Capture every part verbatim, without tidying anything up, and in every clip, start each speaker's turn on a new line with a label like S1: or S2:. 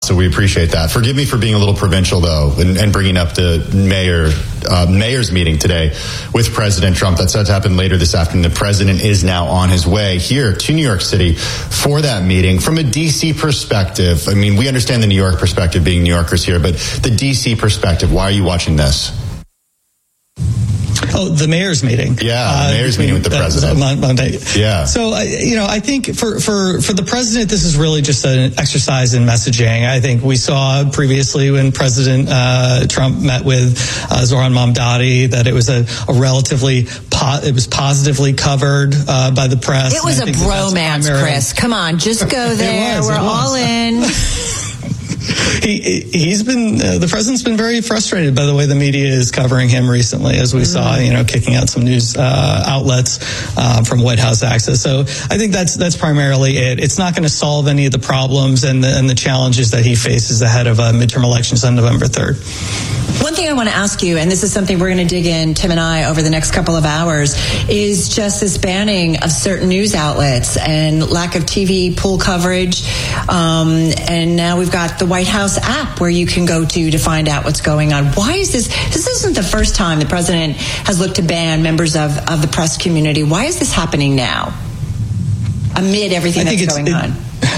S1: So we appreciate that. Forgive me for being a little provincial, though, and, and bringing up the mayor uh, mayor's meeting today with President Trump. That's set to happen later this afternoon. The president is now on his way here to New York City for that meeting. From a D C perspective, I mean, we understand the New York perspective, being New Yorkers here, but the D C perspective, why are you watching this?
S2: Oh, the mayor's meeting.
S1: Yeah, the mayor's uh, meeting with the president.
S2: Monday.
S1: Yeah.
S2: So, uh, you know, I think for, for, for the president, this is really just an exercise in messaging. I think we saw previously when President uh, Trump met with uh, Zohran Mamdani that it was a, a relatively, po- it was positively covered uh, by the press.
S3: It was a bromance, Chris. Come on, just go there.
S2: was,
S3: We're all in.
S2: He, he's been, uh, the president's been very frustrated by the way the media is covering him recently, as we mm-hmm. saw, you know, kicking out some news uh, outlets uh, from White House Access. So I think that's that's primarily it. It's not going to solve any of the problems and the, and the challenges that he faces ahead of uh, midterm elections on November third.
S3: One thing I want to ask you, and this is something we're going to dig in, Tim and I, over the next couple of hours, is just this banning of certain news outlets and lack of T V pool coverage. Um, and now we've got the White House app where you can go to to find out what's going on. Why is this? This isn't the first time the president has looked to ban members of, of the press community. Why is this happening now, amid everything that's going on?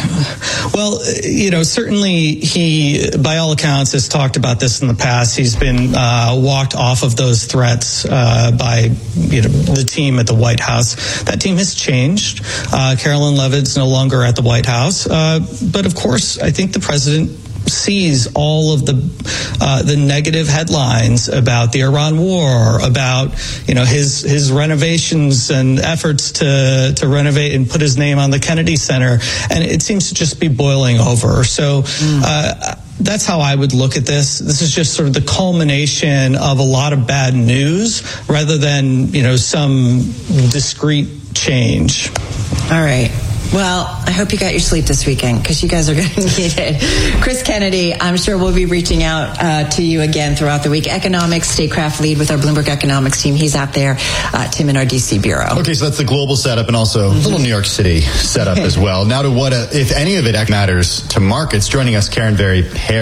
S2: Well, you know, certainly he, by all accounts, has talked about this in the past. He's been uh, walked off of those threats uh, by, you know, the team at the White House. That team has changed. Uh, Carolyn Levitt's no longer at the White House. Uh, but of course, I think the president sees all of the uh, the negative headlines about the Iran war, about, you know, his his renovations and efforts to to renovate and put his name on the Kennedy Center, and it seems to just be boiling over. So uh, that's how I would look at this. This is just sort of the culmination of a lot of bad news, rather than, you know, some discrete change.
S3: All right. Well, I hope you got your sleep this weekend, because you guys are going to need it. Chris Kennedy, I'm sure we'll be reaching out uh, to you again throughout the week. Economics, statecraft lead with our Bloomberg Economics team. He's out there, uh, Tim in our D C bureau.
S1: Okay, so that's the global setup and also mm-hmm. a little New York City setup as well. Now to what, uh, if any of it matters to markets, joining us, Karen Vera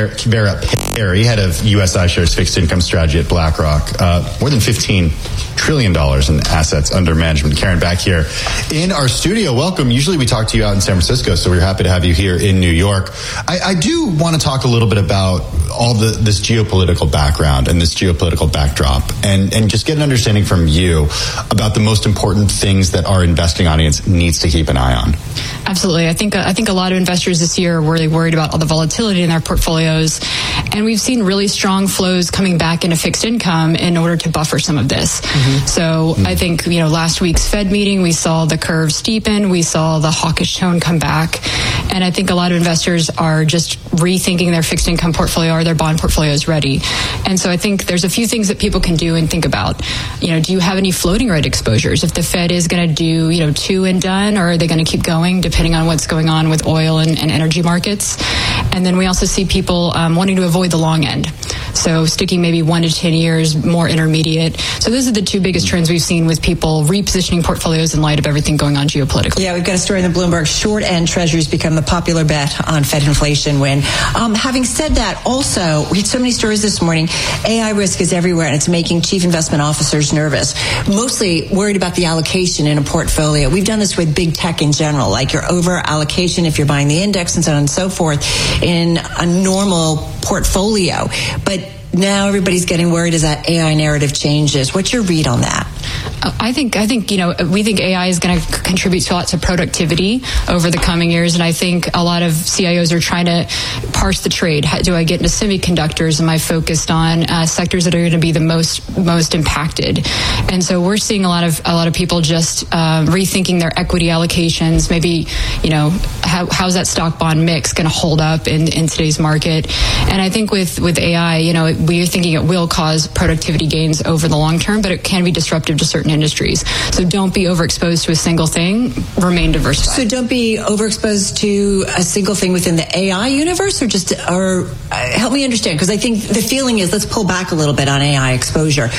S1: Perry, head of U S iShares fixed income strategy at BlackRock. Uh, more than fifteen trillion dollars in assets under management. Karen, back here in our studio. Welcome. Usually we talk to you out in San Francisco, so we're happy to have you here in New York. I, I do want to talk a little bit about all the this geopolitical background and this geopolitical backdrop, and, and just get an understanding from you about the most important things that our investing audience needs to keep an eye on.
S4: Absolutely. I think I think a lot of investors this year are really worried about all the volatility in their portfolios, and we've seen really strong flows coming back into fixed income in order to buffer some of this. Mm-hmm. So mm-hmm. I think, you know, last week's Fed meeting, we saw the curve steepen, we saw the hawkish tone come back, and I think a lot of investors are just rethinking their fixed income portfolio or their bond portfolios ready. And so I think there's a few things that people can do and think about. You know, do you have any floating rate exposures? If the Fed is going to do, you know, two and done, or are they going to keep going, depending on what's going on with oil and, and energy markets? And then we also see people um, wanting to avoid the long end. So sticking maybe one to ten years, more intermediate. So those are the two biggest trends we've seen with people repositioning portfolios in light of everything going on geopolitically.
S3: Yeah, we've got a story in the Bloomberg. Short end treasuries become the popular bet on Fed inflation win. Um, having said that, also, we had so many stories this morning. A I risk is everywhere, and it's making chief investment officers nervous, mostly worried about the allocation in a portfolio. We've done this with big tech in general, like your over allocation if you're buying the index and so on and so forth in a normal portfolio. But now everybody's getting worried as that A I narrative changes. What's your read on that?
S4: I think, I think, you know, we think A I is going to contribute to lots of productivity over the coming years. And I think a lot of C I Os are trying to parse the trade. How, do I get into semiconductors? Am I focused on uh, sectors that are going to be the most, most impacted? And so we're seeing a lot of, a lot of people just uh, rethinking their equity allocations. Maybe, you know, how, how's that stock bond mix going to hold up in, in today's market? And I think with, with A I, you know, we're thinking it will cause productivity gains over the long term, but it can be disruptive to certain industries. So don't be overexposed to a single thing. Remain diversified.
S3: So don't be overexposed to a single thing within the A I universe, or just, or uh, help me understand, because I think the feeling is let's pull back a little bit on A I exposure.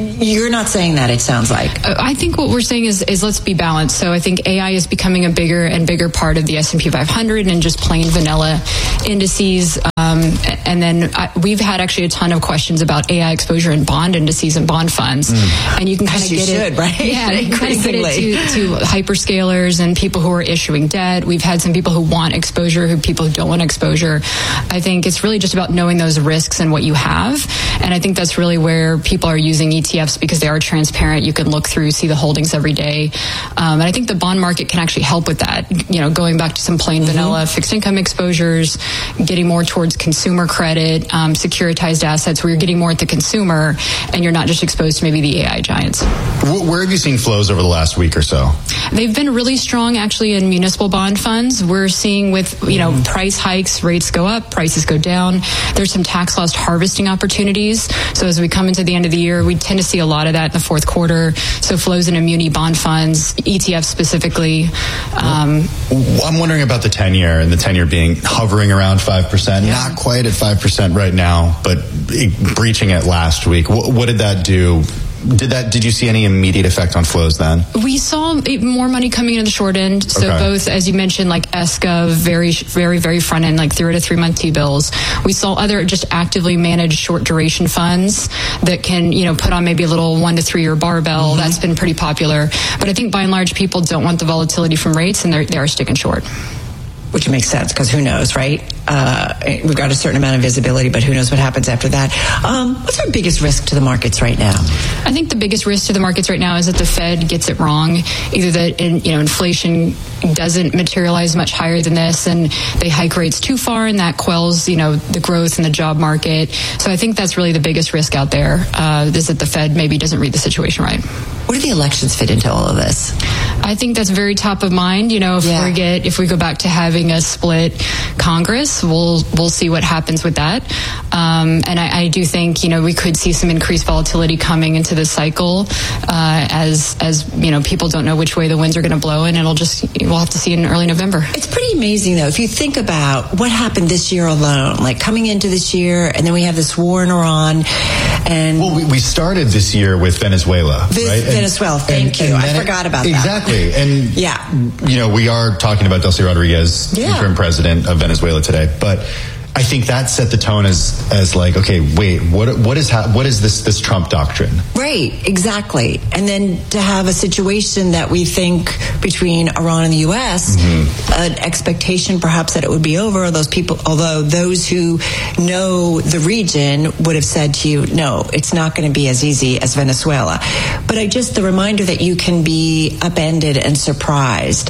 S3: you're not saying that, it sounds like.
S4: I think what we're saying is, is let's be balanced. So I think A I is becoming a bigger and bigger part of the S and P five hundred and just plain vanilla indices. Um, and then I, we've had actually a ton of questions about A I exposure in bond indices and bond funds. Mm. And you can kind of get
S3: should,
S4: it,
S3: right?
S4: Yeah, you can kind of get it to, to hyperscalers and people who are issuing debt. We've had some people who want exposure, who people who don't want exposure. I think it's really just about knowing those risks and what you have. And I think that's really where people are using E T Fs because they are transparent. You can look through, see the holdings every day. Um, and I think the bond market can actually help with that. You know, going back to some plain mm-hmm. vanilla fixed income exposures, getting more towards consumer credit, um, securitized assets where you're getting more at the consumer and you're not just exposed to maybe the A I giants.
S1: Where have you seen flows over the last week or so?
S4: They've been really strong actually in municipal bond funds. We're seeing with, you know, price hikes, rates go up, prices go down. There's some tax loss harvesting opportunities. So as we come into the end of the year, we tend to see a lot of that in the fourth quarter. So flows into muni bond funds, E T Fs specifically. Um,
S1: I'm wondering about the ten-year and the ten-year being hovering around five percent. Yeah. Not quite at five percent right now, but breaching it last week. What, what did that do? Did that? Did you see any immediate effect on flows then?
S4: We saw more money coming into the short end. So
S1: okay.
S4: both, as you mentioned, like E S C A, very, very, very front end, like zero to three month T-bills. We saw other just actively managed short duration funds that can, you know, put on maybe a little one to three year barbell. Mm-hmm. That's been pretty popular. But I think by and large, people don't want the volatility from rates, and they're, they are sticking short.
S3: Which makes sense because who knows, right? Uh, we've got a certain amount of visibility, but who knows what happens after that. Um, what's our biggest risk to the markets right now?
S4: I think the biggest risk to the markets right now is that the Fed gets it wrong. Either that in, you know inflation doesn't materialize much higher than this, and they hike rates too far, and that quells you know the growth in the job market. So I think that's really the biggest risk out there uh, is that the Fed maybe doesn't read the situation right.
S3: Where do the elections fit into all of this?
S4: I think that's very top of mind. You know, if yeah. we get if we go back to having a split Congress, we'll we'll see what happens with that. Um, and I, I do think you know we could see some increased volatility coming into this cycle uh, as as you know people don't know which way the winds are going to blow, and it'll just we'll have to see in early November.
S3: It's pretty amazing though if you think about what happened this year alone, like coming into this year, and then we have this war in Iran, and
S1: well, we, we started this year with Venezuela,
S3: this,
S1: right?
S3: Venezuela,
S1: and,
S3: thank
S1: and,
S3: you.
S1: and
S3: I forgot
S1: it,
S3: about
S1: exactly.
S3: that.
S1: Exactly, and
S3: yeah,
S1: you know we are talking about Delcy Rodriguez,
S3: yeah.
S1: interim president of Venezuela today, but I think that set the tone as as like, okay, wait, what what is ha- what is this this Trump doctrine?
S3: Right, exactly. And then to have a situation that we think between Iran and the U S, mm-hmm. an expectation perhaps that it would be over. Those people, although those who know the region would have said to you, no, it's not going to be as easy as Venezuela. But I just the reminder that you can be upended and surprised.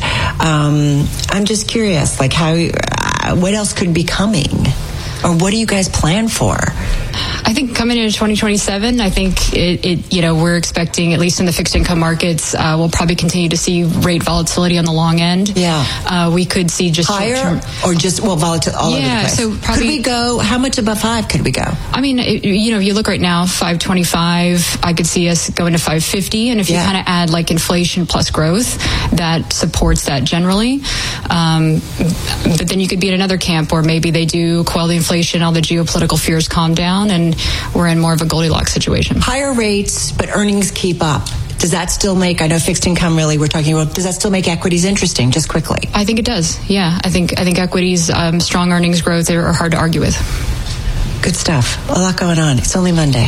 S3: Um, I'm just curious, like how. Uh, what else could be coming? Or what do you guys plan for?
S4: I think coming into twenty twenty-seven, I think it, it, you know, we're expecting, at least in the fixed income markets, uh, we'll probably continue to see rate volatility on the long end.
S3: Yeah.
S4: Uh, we could see just
S3: higher or just, well, volatility all
S4: yeah,
S3: over the place.
S4: So probably,
S3: could we go, how much above five could we go?
S4: I mean, it, you know, if you look right now, five twenty-five, I could see us going to five fifty. And if yeah. you kind of add like inflation plus growth, that supports that generally. Um, but then you could be at another camp where maybe they do quell the inflation, all the geopolitical fears calm down, and we're in more of a Goldilocks situation.
S3: Higher rates, but earnings keep up. Does that still make, I know fixed income really we're talking about, does that still make equities interesting, just quickly?
S4: I think it does, yeah. I think I think equities, um, strong earnings growth are hard to argue with.
S3: Good stuff. A lot going on. It's only Monday.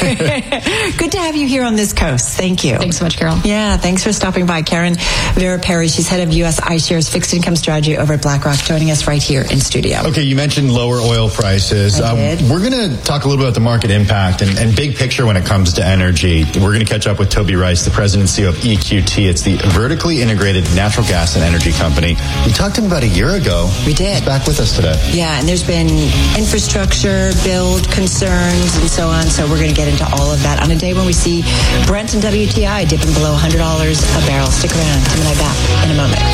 S3: Good to have you here on this coast. Thank you.
S4: Thanks so much, Carol.
S3: Yeah, thanks for stopping by. Karen Vera Perry, she's head of U S iShares Fixed Income Strategy over at BlackRock, joining us right here in studio.
S1: Okay, you mentioned lower oil prices.
S3: I did.
S1: Um, we're going to talk a little bit about the market impact and, and big picture when it comes to energy. We're going to catch up with Toby Rice, the president and C E O of E Q T. It's the vertically integrated natural gas and energy company. We talked to him about a year ago.
S3: We did.
S1: He's back with us today.
S3: Yeah, and there's been infrastructure, build, concerns, and so on. So we're going to get into all of that on a day when we see Brent and W T I dipping below one hundred dollars a barrel. Stick around. Tim and I back in a moment.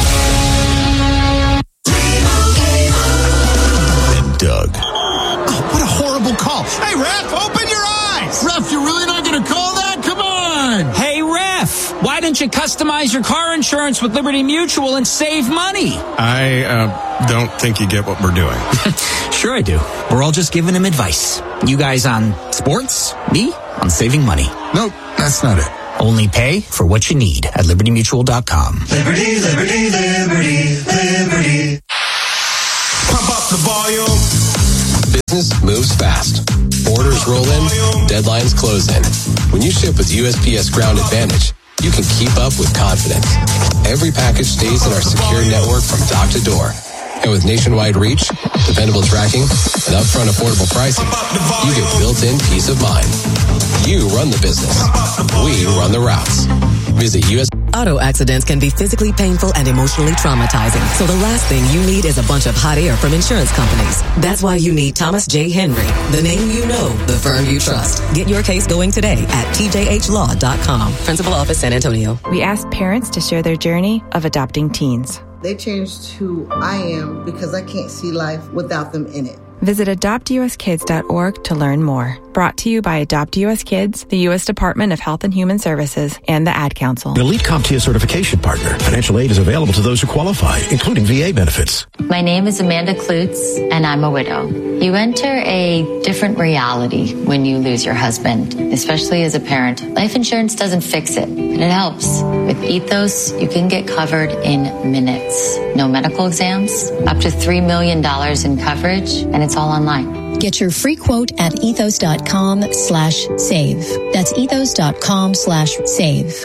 S5: And Doug.
S6: Oh, what a horrible call. Hey, Ref, open your eyes. Ref, you're really not going to call that? Come on.
S7: Hey, Ref, why didn't you customize your car insurance with Liberty Mutual and save money?
S8: I uh, don't think you get what we're doing.
S7: Sure I do. We're all just giving him advice. You guys on sports, me on saving money.
S8: Nope,
S6: That's not it.
S5: Only pay for what you need at liberty mutual dot com.
S9: Liberty, liberty, liberty, liberty.
S6: Pump up the volume.
S10: Business moves fast. Orders roll in, deadlines close in. When you ship with U S P S Ground Advantage, you can keep up with confidence. Every package stays in our secure network from dock to door. And with nationwide reach, dependable tracking, and upfront affordable pricing, you get built-in peace of mind. You run the business. We run the routes. Visit U S
S11: Auto accidents can be physically painful and emotionally traumatizing. So the last thing you need is a bunch of hot air from insurance companies. That's why you need Thomas J. Henry, the name you know, the firm you trust. Get your case going today at T J H law dot com. Principal Office, San Antonio.
S12: We asked parents to share their journey of adopting teens.
S13: They changed who I am because I can't see life without them in it.
S12: Visit adopt u s kids dot org to learn more. Brought to you by Adopt U S Kids, the U S Department of Health and Human Services, and the Ad Council.
S14: An elite CompTIA certification partner. Financial aid is available to those who qualify, including V A benefits.
S15: My name is Amanda Klutz, and I'm a widow. You enter a different reality when you lose your husband, especially as a parent. Life insurance doesn't fix it, but it helps. With Ethos, you can get covered in minutes. No medical exams, up to three million dollars in coverage, and it's all online.
S16: Get your free quote at ethos dot com slash save. That's ethos dot com slash save.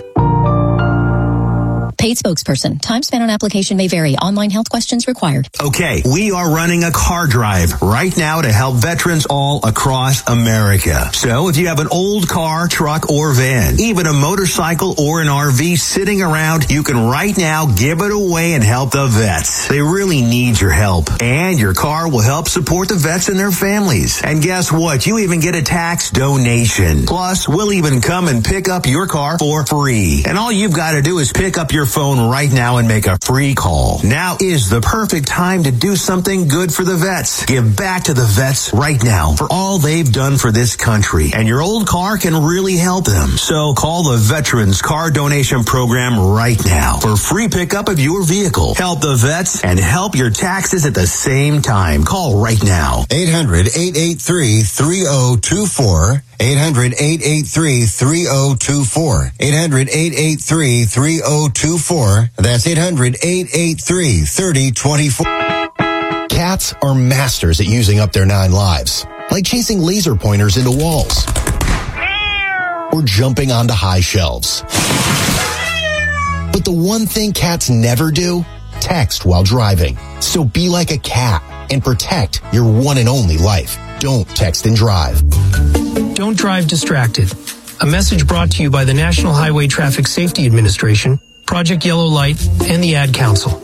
S16: Paid spokesperson. Time spent on application may vary. Online health questions required.
S17: Okay, we are running a car drive right now to help veterans all across America. So if you have an old car, truck, or van, even a motorcycle or an R V sitting around, you can right now give it away and help the vets. They really need your help. And your car will help support the vets and their families. And guess what? You even get a tax donation. Plus, we'll even come and pick up your car for free. And all you've got to do is pick up your phone right now and make a free call. Now is the perfect time to do something good for the vets. Give back to the vets right now for all they've done for this country. And your old car can really help them. So call the Veterans Car Donation Program right now for free pickup of your vehicle. Help the vets and help your taxes at the same time. Call right now.
S18: eight hundred, eight eight three, three oh two four. eight hundred, eight eight three, three oh two four. eight hundred, eight eight three, three oh two four. That's eight hundred, eight eight three, three oh two four.
S14: Cats are masters at using up their nine lives, like chasing laser pointers into walls or jumping onto high shelves. But the one thing cats never do, text while driving. So be like a cat and protect your one and only life. Don't text and drive.
S19: Don't drive distracted. A message brought to you by the National Highway Traffic Safety Administration, Project Yellow Light, and the Ad Council.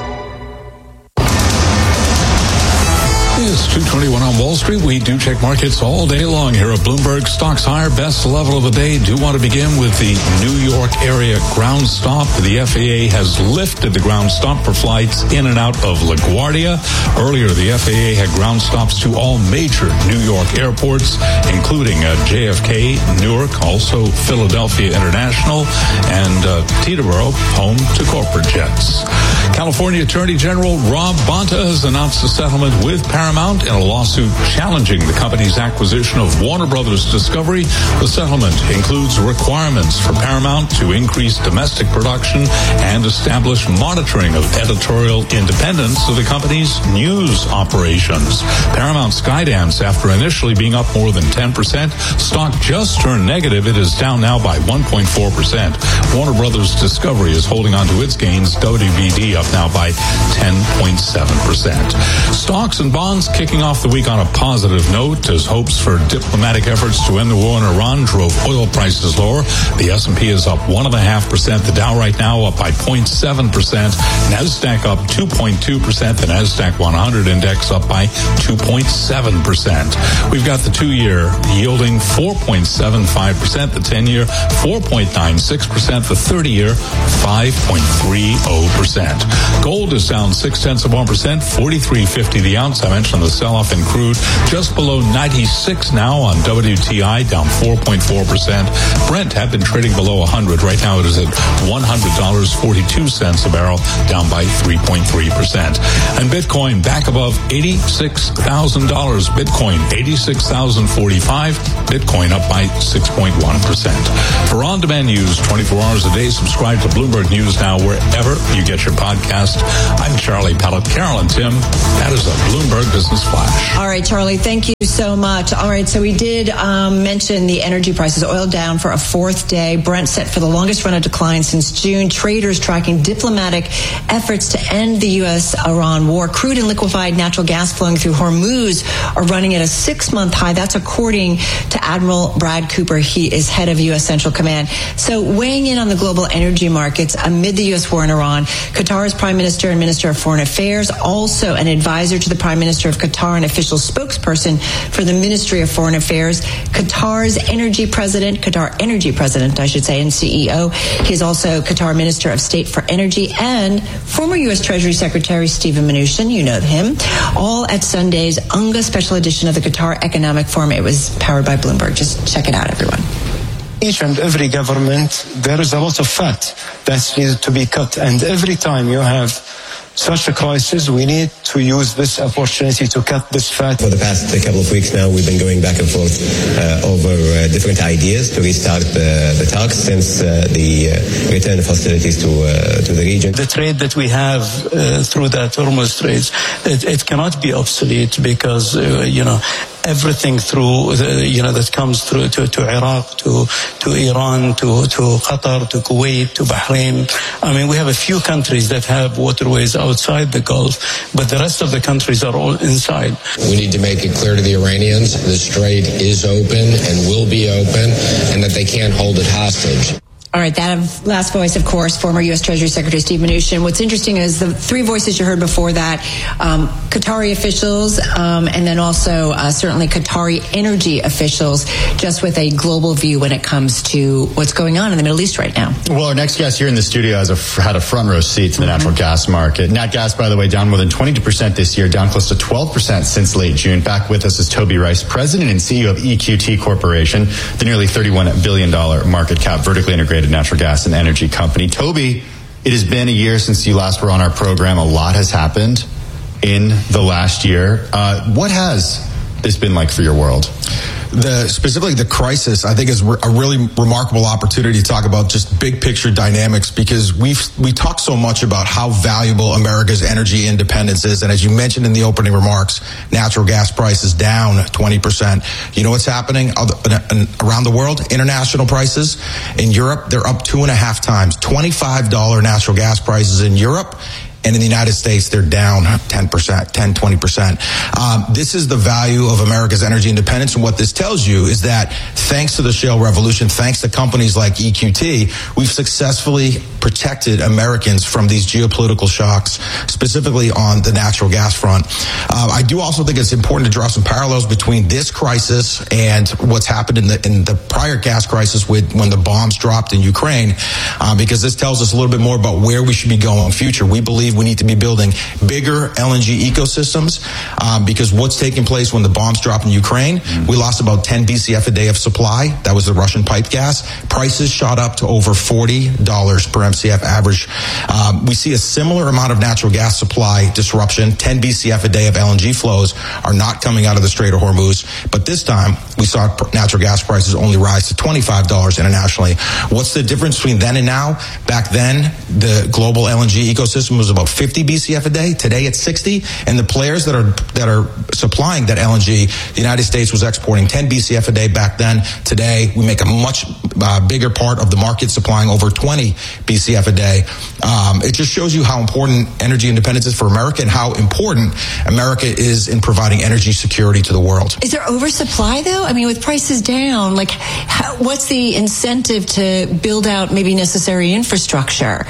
S20: It's two twenty-one on Wall Street. We do check markets all day long here at Bloomberg. Stocks higher, best level of the day. Do want to begin with the New York area ground stop. The F A A has lifted the ground stop for flights in and out of LaGuardia. Earlier, the F A A had ground stops to all major New York airports, including uh, J F K, Newark, also Philadelphia International, and uh, Teterboro, home to corporate jets. California Attorney General Rob Bonta has announced a settlement with Paramount in a lawsuit challenging the company's acquisition of Warner Brothers Discovery. The settlement includes requirements for Paramount to increase domestic production and establish monitoring of editorial independence of the company's news operations. Paramount Skydance, after initially being up more than ten percent, stock just turned negative. It is down now by one point four percent. Warner Brothers Discovery is holding on to its gains. W B D up now by ten point seven percent. Stocks and bonds kicking off the week on a positive note as hopes for diplomatic efforts to end the war in Iran drove oil prices lower. The S and P is up one point five percent. The Dow right now up by zero point seven percent. NASDAQ up two point two percent. The NASDAQ one hundred index up by two point seven percent. We've got the two-year yielding four point seven five percent. The ten-year four point nine six percent. The thirty-year five point three zero percent. Gold is down six tenths of one percent. forty-three fifty the ounce. I mentioned from the sell-off in crude. Just below ninety-six now on W T I, down four point four percent. Brent had been trading below one hundred. Right now it is at one hundred dollars and forty-two cents a barrel, down by three point three percent. And Bitcoin back above eighty-six thousand dollars. Bitcoin eighty-six thousand forty-five. Bitcoin up by six point one percent. For on-demand news twenty-four hours a day, subscribe to Bloomberg News Now wherever you get your podcast. I'm Charlie Pellet. Carol and Tim, that is a Bloomberg Business Flash.
S3: All right, Charlie, thank you so much. All right, so we did um, mention the energy prices. Oil down for a fourth day. Brent set for the longest run of decline since June. Traders tracking diplomatic efforts to end the U S Iran war. Crude and liquefied natural gas flowing through Hormuz are running at a six-month high. That's according to Admiral Brad Cooper. He is head of U S Central Command. So weighing in on the global energy markets amid the U S war in Iran, Qatar's Prime Minister and Minister of Foreign Affairs, also an advisor to the Prime Minister of Qatar and official spokesperson for the Ministry of Foreign Affairs, Qatar's energy president, Qatar energy president, I should say, and C E O. He's also Qatar Minister of State for Energy and former U S Treasury Secretary Steven Mnuchin. You know him. All at Sunday's U N G A special edition of the Qatar Economic Forum. It was powered by Bloomberg. Just check it out, everyone.
S21: Each and every government, there is a lot of fat that needs to be cut. And every time you have such a crisis, we need to use this opportunity to cut this fat.
S22: For the past couple of weeks now, we've been going back and forth uh, over uh, different ideas to restart the, the talks since uh, the uh, return of hostilities to uh, to the region.
S21: The trade that we have uh, through that Hormuz trades, it, it cannot be obsolete because, uh, you know, everything through, the, you know, that comes through to, to Iraq, to, to Iran, to, to Qatar, to Kuwait, to Bahrain. I mean, we have a few countries that have waterways outside the Gulf, but the rest of the countries are all inside.
S23: We need to make it clear to the Iranians the strait is open and will be open and that they can't hold it hostage.
S3: All right, that last voice, of course, former U S Treasury Secretary Steve Mnuchin. What's interesting is the three voices you heard before that, um, Qatari officials, um, and then also uh, certainly Qatari energy officials, just with a global view when it comes to what's going on in the Middle East right now.
S1: Well, our next guest here in the studio has a, had a front row seat to the natural mm-hmm. gas market. Nat gas, by the way, down more than twenty percent this year, down close to twelve percent since late June. Back with us is Toby Rice, president and C E O of E Q T Corporation, the nearly thirty-one billion dollars market cap, vertically integrated natural gas and energy company. Toby, it has been a year since you last were on our program. A lot has happened in the last year. Uh, what has this been like for your world?
S24: The, specifically the crisis, I think, is a really remarkable opportunity to talk about just big picture dynamics, because we've we talk so much about how valuable America's energy independence is. And as you mentioned in the opening remarks, natural gas prices down twenty percent. You know what's happening around the world? International prices in Europe, they're up two and a half times. twenty-five dollars natural gas prices in Europe. And in the United States, they're down ten percent, ten, twenty percent. Um, this is the value of America's energy independence. And what this tells you is that thanks to the shale revolution, thanks to companies like E Q T, we've successfully protected Americans from these geopolitical shocks, specifically on the natural gas front. Uh, I do also think it's important to draw some parallels between this crisis and what's happened in the in the prior gas crisis with when the bombs dropped in Ukraine, uh, because this tells us a little bit more about where we should be going in the future. We believe we need to be building bigger L N G ecosystems, um, because what's taking place when the bombs dropped in Ukraine, mm-hmm. we lost about ten B C F a day of supply. That was the Russian pipe gas. Prices shot up to over forty dollars per M C F average. Um, we see a similar amount of natural gas supply disruption. ten B C F a day of L N G flows are not coming out of the Strait of Hormuz. But this time, we saw natural gas prices only rise to twenty-five dollars internationally. What's the difference between then and now? Back then, the global L N G ecosystem was about fifty B C F a day. Today it's sixty, and the players that are that are supplying that L N G, the United States was exporting ten B C F a day back then. Today we make a much uh, bigger part of the market, supplying over twenty B C F a day. Um, it just shows you how important energy independence is for America and how important America is in providing energy security to the world.
S3: Is there oversupply though? I mean, with prices down, like, how, what's the incentive to build out maybe necessary infrastructure?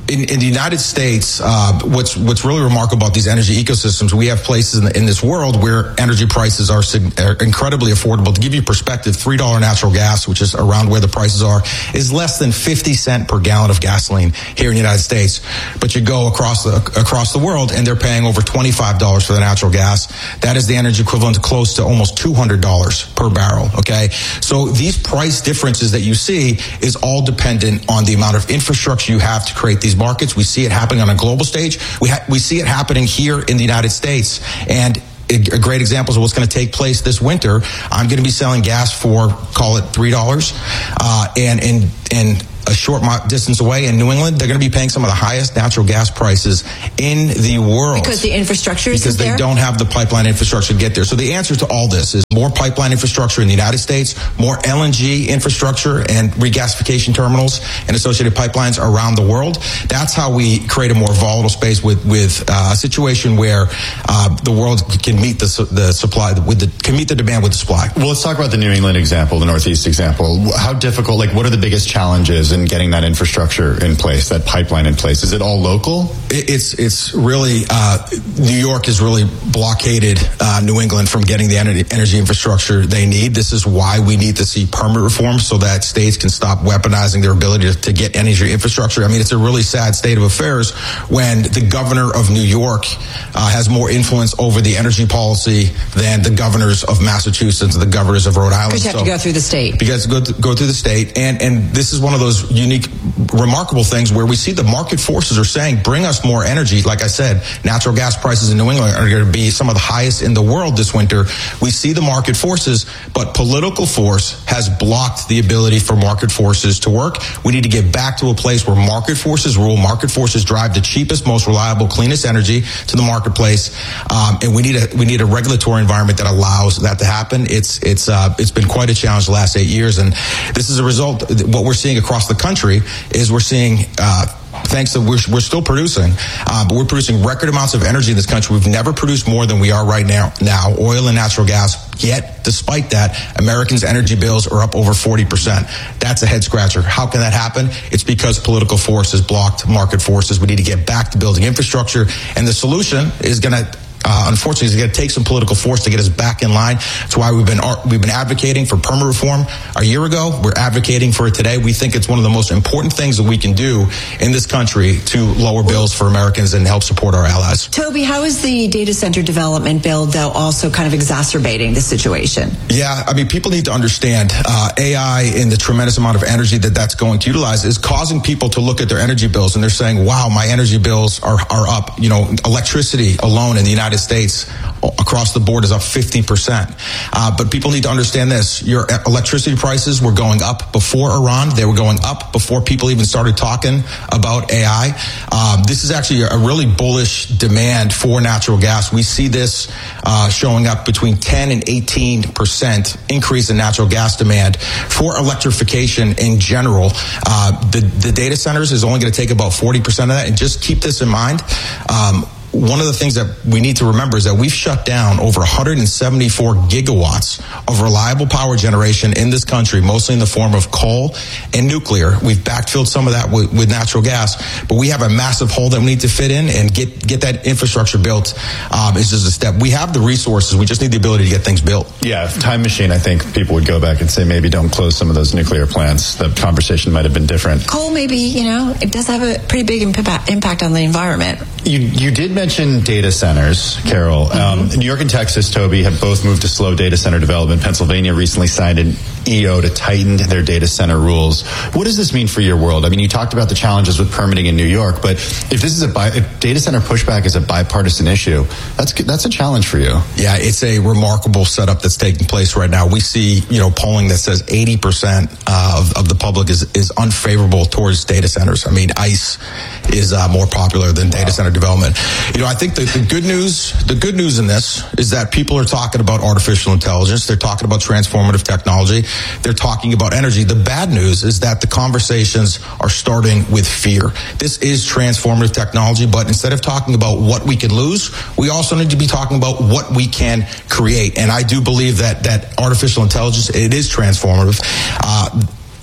S24: in, in the United States, uh, what's what's really remarkable about these energy ecosystems, we have places in, the, in this world where energy prices are, are incredibly affordable. To give you perspective, three dollars natural gas, which is around where the prices are, is less than fifty cents per gallon of gasoline here in the United States. But you go across the across the world, and they're paying over twenty-five dollars for the natural gas. That is the energy equivalent to close to almost two hundred dollars per barrel, okay? So these price differences that you see is all dependent on the amount of infrastructure you have to create these markets. We see it happening on a global stage. We ha- we see it happening here in the United States. And a great example of what's going to take place this winter. I'm going to be selling gas for, call it three dollars, uh, and in in a short distance away in New England, they're going to be paying some of the highest natural gas prices in the world.
S3: Because the infrastructure is
S24: Because they
S3: there?
S24: don't have the pipeline infrastructure to get there. So the answer to all this is more pipeline infrastructure in the United States, more L N G infrastructure and regasification terminals and associated pipelines around the world. That's how we create a more volatile space with, with uh, a situation where uh, the world can meet the, the supply, with the, can meet the demand with the supply.
S1: Well, let's talk about the New England example, the Northeast example. How difficult, like what are the biggest challenges in getting that infrastructure in place, that pipeline in place? Is it all local?
S24: It's it's really, uh, New York has really blockaded uh, New England from getting the energy, energy infrastructure they need. This is why we need to see permit reform so that states can stop weaponizing their ability to, to get energy infrastructure. I mean, it's a really sad state of affairs when the governor of New York uh, has more influence over the energy policy than the governors of Massachusetts and the governors of Rhode Island.
S3: Because you have
S24: so,
S3: to go through the state.
S24: Because go, th- go through the state. And, and this is one of those unique, remarkable things where we see the market forces are saying, bring us more energy. Like I said, natural gas prices in New England are going to be some of the highest in the world this winter. We see the market forces, but political force has blocked the ability for market forces to work. We need to get back to a place where market forces rule, market forces drive the cheapest, most reliable, cleanest energy to the marketplace. Um, and we need a, we need a regulatory environment that allows that to happen. It's, it's, uh, it's been quite a challenge the last eight years. And this is a result, what we're seeing across the country is we're seeing, uh, thanks to we're, we're still producing, uh, but we're producing record amounts of energy in this country. We've never produced more than we are right now, now, oil and natural gas. Yet, despite that, Americans' energy bills are up over forty percent. That's a head scratcher. How can that happen? It's because political forces blocked market forces. We need to get back to building infrastructure. And the solution is going to Uh, unfortunately, it's going to take some political force to get us back in line. That's why we've been we've been advocating for permit reform a year ago. We're advocating for it today. We think it's one of the most important things that we can do in this country to lower bills for Americans and help support our allies.
S3: Toby, how is the data center development bill, though, also kind of exacerbating the situation?
S24: Yeah, I mean, people need to understand uh, A I and the tremendous amount of energy that that's going to utilize is causing people to look at their energy bills and they're saying, wow, my energy bills are, are up. You know, electricity alone in the United States across the board is up fifty percent. Uh, but people need to understand this. Your electricity prices were going up before Iran. They were going up before people even started talking about A I. Um, this is actually a really bullish demand for natural gas. We see this uh, showing up between ten and eighteen percent increase in natural gas demand for electrification in general. Uh, the, the data centers is only going to take about forty percent of that. And just keep this in mind. Um, One of the things that we need to remember is that we've shut down over one hundred seventy-four gigawatts of reliable power generation in this country, mostly in the form of coal and nuclear. We've backfilled some of that with, with natural gas, but we have a massive hole that we need to fit in and get, get that infrastructure built. Um, is just a step. We have the resources. We just need the ability to get things built.
S1: Yeah, time machine, I think people would go back and say maybe don't close some of those nuclear plants. The conversation might have been different.
S3: Coal, maybe, you know, it does have a pretty big impa- impact on the environment.
S1: You you did mention data centers, Carol. Um, New York and Texas, Toby, have both moved to slow data center development. Pennsylvania recently signed an E O to tighten their data center rules. What does this mean for your world? I mean, you talked about the challenges with permitting in New York, but if this is a bi- if data center pushback is a bipartisan issue, that's that's a challenge for you.
S24: Yeah, it's a remarkable setup that's taking place right now. We see, you know, polling that says eighty percent uh, of, of the public is, is unfavorable towards data centers. I mean, ICE is uh, more popular than data wow. center development. You know, I think the, the good news, the good news in this is that people are talking about artificial intelligence. They're talking about transformative technology. They're talking about energy. The bad news is that the conversations are starting with fear. This is transformative technology, but instead of talking about what we can lose, we also need to be talking about what we can create. And I do believe that that artificial intelligence, it is transformative. Uh,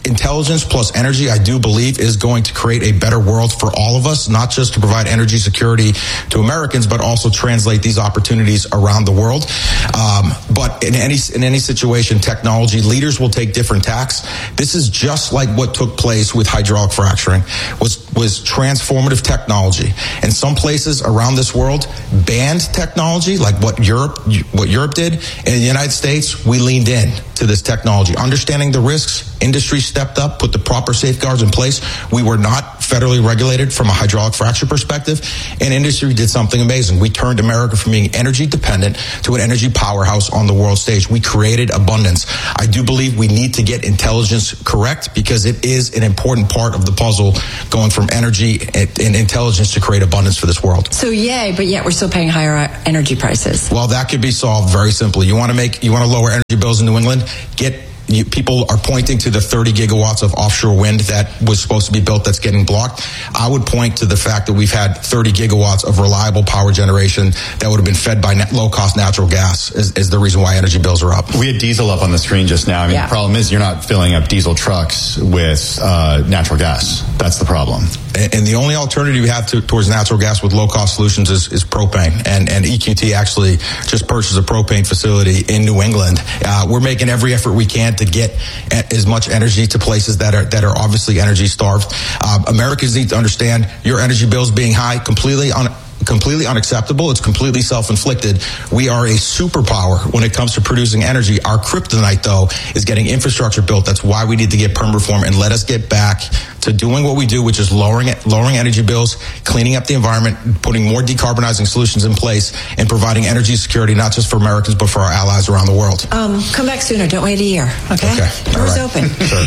S24: intelligence plus energy, I do believe, is going to create a better world for all of us, not just to provide energy security to Americans, but also translate these opportunities around the world. Um, but in any in any situation, technology leaders will take different tacks. This is just like what took place with hydraulic fracturing, was was transformative technology. And some places around this world banned technology, like what Europe what Europe did. In the United States, we leaned in to this technology, understanding the risks. Industry stepped up, put the proper safeguards in place. We were not federally regulated from a hydraulic fracture perspective, and industry did something amazing. We turned America from being energy dependent to an energy powerhouse on the world stage. We created abundance. I do believe we need to get intelligence correct, because it is an important part of the puzzle, going from energy and, and intelligence to create abundance for this world.
S3: So yay, but yet we're still paying higher energy prices.
S24: Well, that could be solved very simply. You want to make, you want to lower energy bills in New England? Get You, people are pointing to the thirty gigawatts of offshore wind that was supposed to be built that's getting blocked. I would point to the fact that we've had thirty gigawatts of reliable power generation that would have been fed by low-cost natural gas is, is the reason why energy bills are up.
S1: We had diesel up on the screen just now. I mean, yeah. The problem is you're not filling up diesel trucks with uh, natural gas. That's the problem.
S24: And, and the only alternative you have to, towards natural gas with low-cost solutions is, is propane. And, and E Q T actually just purchased a propane facility in New England. Uh, we're making every effort we can to get as much energy to places that are that are obviously energy starved. Uh, Americans need to understand your energy bills being high completely on. completely unacceptable. It's completely self-inflicted. We are a superpower when it comes to producing energy. Our kryptonite, though, is getting infrastructure built. That's why we need to get perm reform and let us get back to doing what we do, which is lowering lowering energy bills, cleaning up the environment, putting more decarbonizing solutions in place, and providing energy security not just for Americans but for our allies around the world.
S3: Um, come back sooner. Don't wait a year. Okay.
S24: Okay.
S3: Doors
S24: right.
S3: open.
S24: Sure.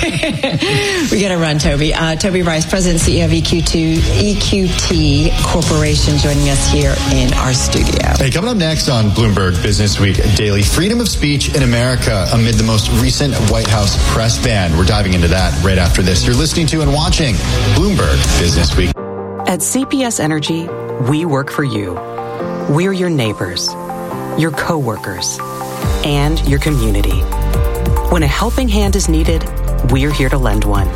S3: We got to run, Toby. Uh, Toby Rice, President and C E O of E Q T, E Q T Corporation, joining us here in our studio.
S1: Hey, coming up next on Bloomberg Business Week Daily, freedom of speech in America amid the most recent White House press ban. We're diving into that right after this. You're listening to and watching Bloomberg Business Week.
S2: At C P S Energy, we work for you. We're your neighbors, your coworkers, and your community. When a helping hand is needed, we're here to lend one.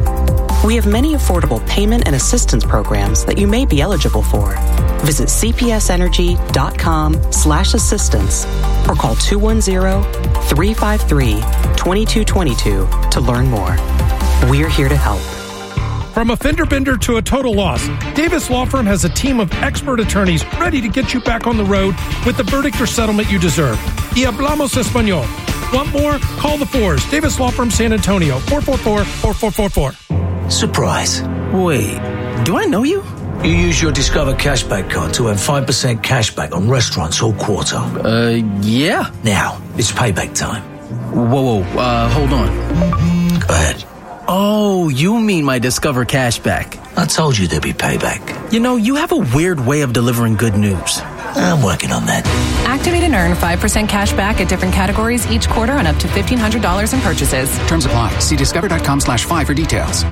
S2: We have many affordable payment and assistance programs that you may be eligible for. Visit cpsenergy.com slash assistance or call two one zero, three five three, two two two two to learn more. We're here to help.
S4: From a fender bender to a total loss, Davis Law Firm has a team of expert attorneys ready to get you back on the road with the verdict or settlement you deserve. Y hablamos español. Want more? Call the Fours. Davis Law Firm San Antonio, four four four, four four four four.
S7: Surprise. Wait, do I know you? You use your Discover Cashback card to earn five percent cashback on restaurants all quarter.
S8: Uh, yeah.
S7: Now, it's payback time.
S8: Whoa, whoa, uh, hold on.
S7: Go ahead.
S8: Oh, you mean my Discover Cashback.
S7: I told you there'd be payback.
S8: You know, you have a weird way of delivering good news.
S7: I'm working on that.
S25: Activate and earn five percent cash back at different categories each quarter on up to fifteen hundred dollars in purchases.
S26: Terms apply. See discover.com slash five for details.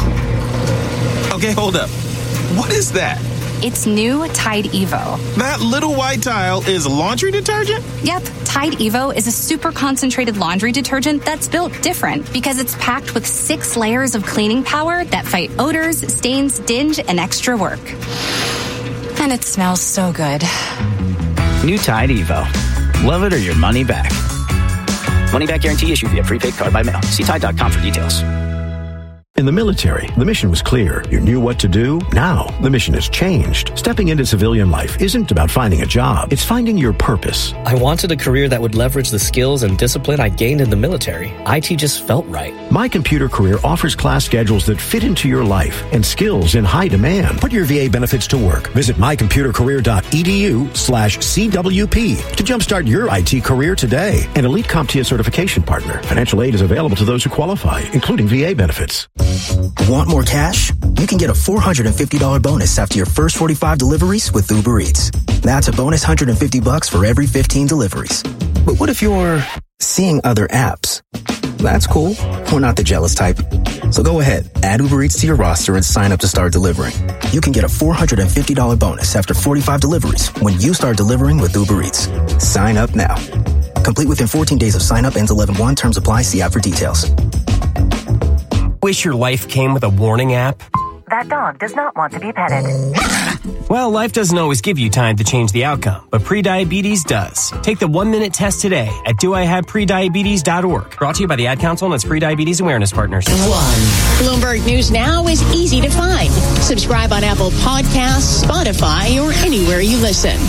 S27: Okay, hold up. What is that?
S28: It's new Tide Evo.
S27: That little white tile is laundry detergent?
S28: Yep. Tide Evo is a super concentrated laundry detergent that's built different because it's packed with six layers of cleaning power that fight odors, stains, dinge, and extra work. And it smells so good.
S5: New Tide Evo. Love it or your money back. Money back guarantee issued via prepaid card by mail. See Tide dot com for details.
S29: In the military, the mission was clear. You knew what to do. Now, the mission has changed. Stepping into civilian life isn't about finding a job. It's finding your purpose.
S30: I wanted a career that would leverage the skills and discipline I gained in the military. I T just felt right.
S29: My Computer Career offers class schedules that fit into your life and skills in high demand. Put your V A benefits to work. Visit mycomputercareer.edu slash CWP to jumpstart your I T career today. An Elite CompTIA certification partner. Financial aid is available to those who qualify, including V A benefits.
S5: Want more cash? You can get a four hundred fifty dollars bonus after your first forty-five deliveries with Uber Eats. That's a bonus one hundred fifty bucks for every fifteen deliveries. But what if you're seeing other apps? That's cool. We're not the jealous type. So go ahead, add Uber Eats to your roster and sign up to start delivering. You can get a four hundred fifty dollars bonus after forty-five deliveries when you start delivering with Uber Eats. Sign up now. Complete within fourteen days of sign up, ends eleven one. Terms apply. See app for details.
S6: Wish your life came with a warning app?
S9: That dog does not want to be petted.
S6: Well, life doesn't always give you time to change the outcome, but prediabetes does. Take the one-minute test today at do I have prediabetes dot org. Brought to you by the Ad Council and its Prediabetes Awareness Partners.
S10: One. Bloomberg News Now is easy to find. Subscribe on Apple Podcasts, Spotify, or anywhere you listen.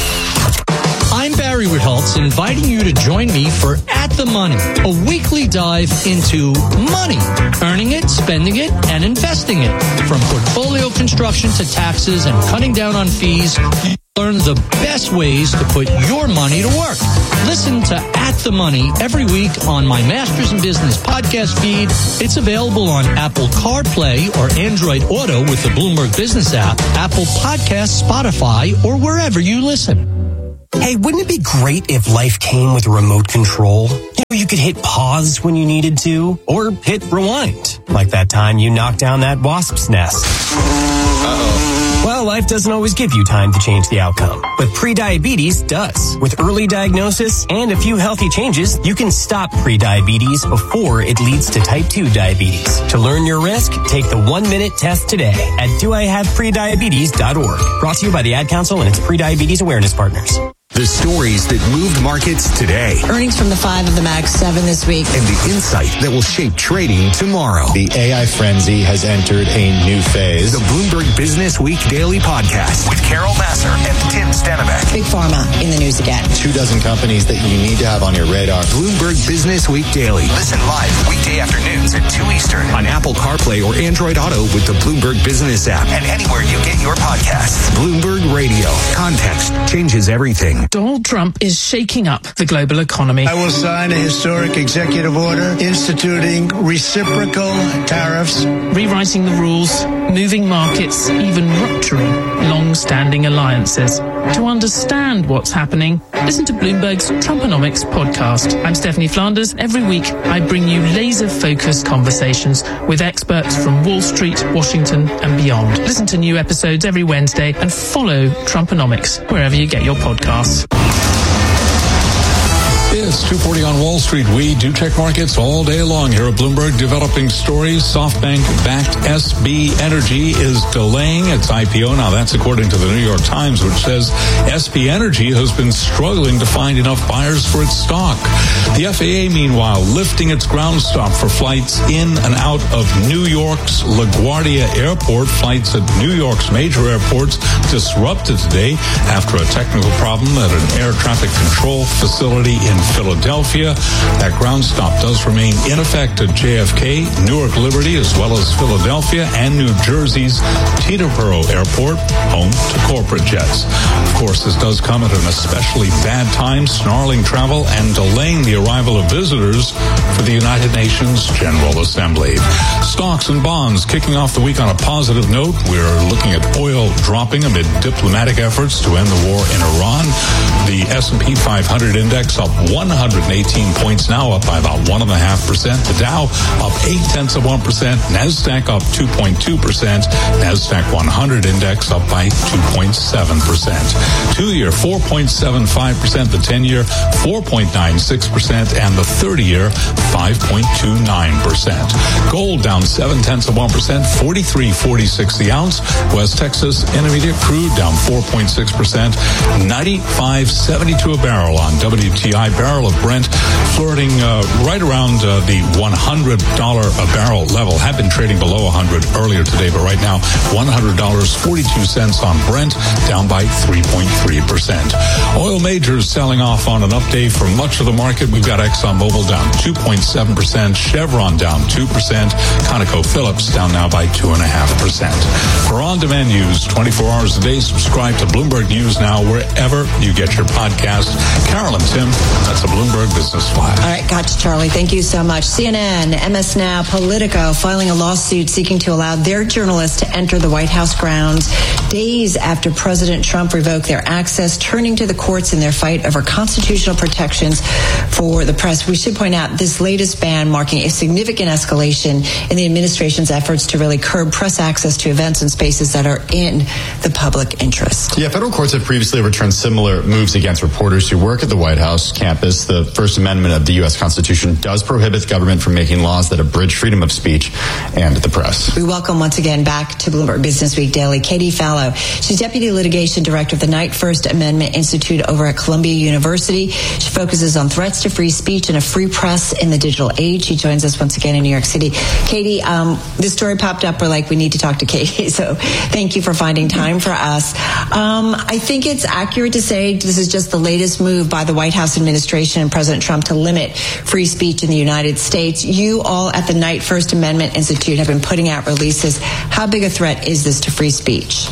S11: I'm Barry Ritholtz, inviting you to join me for At the Money, a weekly dive into money, earning it, spending it, and investing it. From portfolio construction to taxes and cutting down on fees, you learn the best ways to put your money to work. Listen to At the Money every week on my Masters in Business podcast feed. It's available on Apple CarPlay or Android Auto with the Bloomberg Business app, Apple Podcasts, Spotify, or wherever you listen.
S6: Hey, wouldn't it be great if life came with a remote control? You know, you could hit pause when you needed to, or hit rewind, like that time you knocked down that wasp's nest. Uh-oh. Well, life doesn't always give you time to change the outcome, but prediabetes does. With early diagnosis and a few healthy changes, you can stop prediabetes before it leads to type two diabetes. To learn your risk, take the one-minute test today at do I have prediabetes dot org. Brought to you by the Ad Council and its Prediabetes Awareness Partners.
S12: The stories that moved markets today.
S3: Earnings from the five of the Mag seven this week.
S12: And the insight that will shape trading tomorrow.
S1: The A I frenzy has entered a new phase.
S12: The Bloomberg Business Week Daily Podcast with Carol Massar and Tim Stenbeck.
S3: Big Pharma in the news again.
S1: Two dozen companies that you need to have on your radar.
S12: Bloomberg Business Week Daily. Listen live weekday afternoons at two Eastern on Apple CarPlay or Android Auto with the Bloomberg Business app and anywhere you get your podcasts. Bloomberg Radio. Context changes everything.
S13: Donald Trump is shaking up the global economy.
S15: I will sign a historic executive order instituting reciprocal tariffs,
S13: rewriting the rules, moving markets, even rupturing long-standing alliances. To understand what's happening, listen to Bloomberg's Trumponomics podcast. I'm Stephanie Flanders. Every week, I bring you laser-focused conversations with experts from Wall Street, Washington, and beyond. Listen to new episodes every Wednesday and follow Trumponomics wherever you get your podcasts.
S20: It's two forty on Wall Street. We do check markets all day long here at Bloomberg. Developing stories. SoftBank-backed S B Energy is delaying its I P O. Now, that's according to the New York Times, which says S B Energy has been struggling to find enough buyers for its stock. The F A A, meanwhile, lifting its ground stop for flights in and out of New York's LaGuardia Airport. Flights at New York's major airports disrupted today after a technical problem at an air traffic control facility in Philadelphia. That ground stop does remain in effect at J F K, Newark Liberty, as well as Philadelphia and New Jersey's Teterboro Airport, home to corporate jets. Of course, this does come at an especially bad time, snarling travel and delaying the arrival of visitors for the United Nations General Assembly. Stocks and bonds kicking off the week on a positive note. We're looking at oil dropping amid diplomatic efforts to end the war in Iran. The S and P five hundred index up one hundred eighteen points now, up by about one and a half percent. The Dow up eight tenths of one percent. NASDAQ up two point two percent. NASDAQ one hundred index up by two point seven percent. Two-year four point seven five percent. The ten-year four point nine six percent, and the thirty-year five point two nine percent. Gold down seven tenths of one percent. forty-three forty-six the ounce. West Texas Intermediate crude down four point six percent. ninety-five seventy-two a barrel on W T I. Barrel of Brent flirting uh, right around uh, the one hundred dollars a barrel level. Had been trading below one hundred dollars earlier today, but right now one hundred dollars and forty-two cents on Brent, down by three point three percent. Oil majors selling off on an up day for much of the market. We've got ExxonMobil down two point seven percent, Chevron down two percent, ConocoPhillips down now by two point five percent. For on-demand news twenty-four hours a day, subscribe to Bloomberg News Now wherever you get your podcast. Carol and Tim, that's a Bloomberg Business Flash.
S3: All right, gotcha, Charlie. Thank you so much. C N N, M S Now, Politico filing a lawsuit seeking to allow their journalists to enter the White House grounds days after President Trump revoked their access, turning to the courts in their fight over constitutional protections for the press. We should point out this latest ban marking a significant escalation in the administration's efforts to really curb press access to events and spaces that are in the public interest.
S1: Yeah, federal courts have previously overturned similar moves against reporters who work at the White House campus campus. The First Amendment of the U S Constitution does prohibit the government from making laws that abridge freedom of speech and the press.
S3: We welcome once again back to Bloomberg Business Week Daily Katie Fallow. She's Deputy Litigation Director of the Knight First Amendment Institute over at Columbia University. She focuses on threats to free speech and a free press in the digital age. She joins us once again in New York City. Katie, um, this story popped up. We're like, we need to talk to Katie. So thank you for finding time for us. Um, I think it's accurate to say this is just the latest move by the White House administration and President Trump to limit free speech in the United States. You all at the Knight First Amendment Institute have been putting out releases. How big a threat is this to free speech?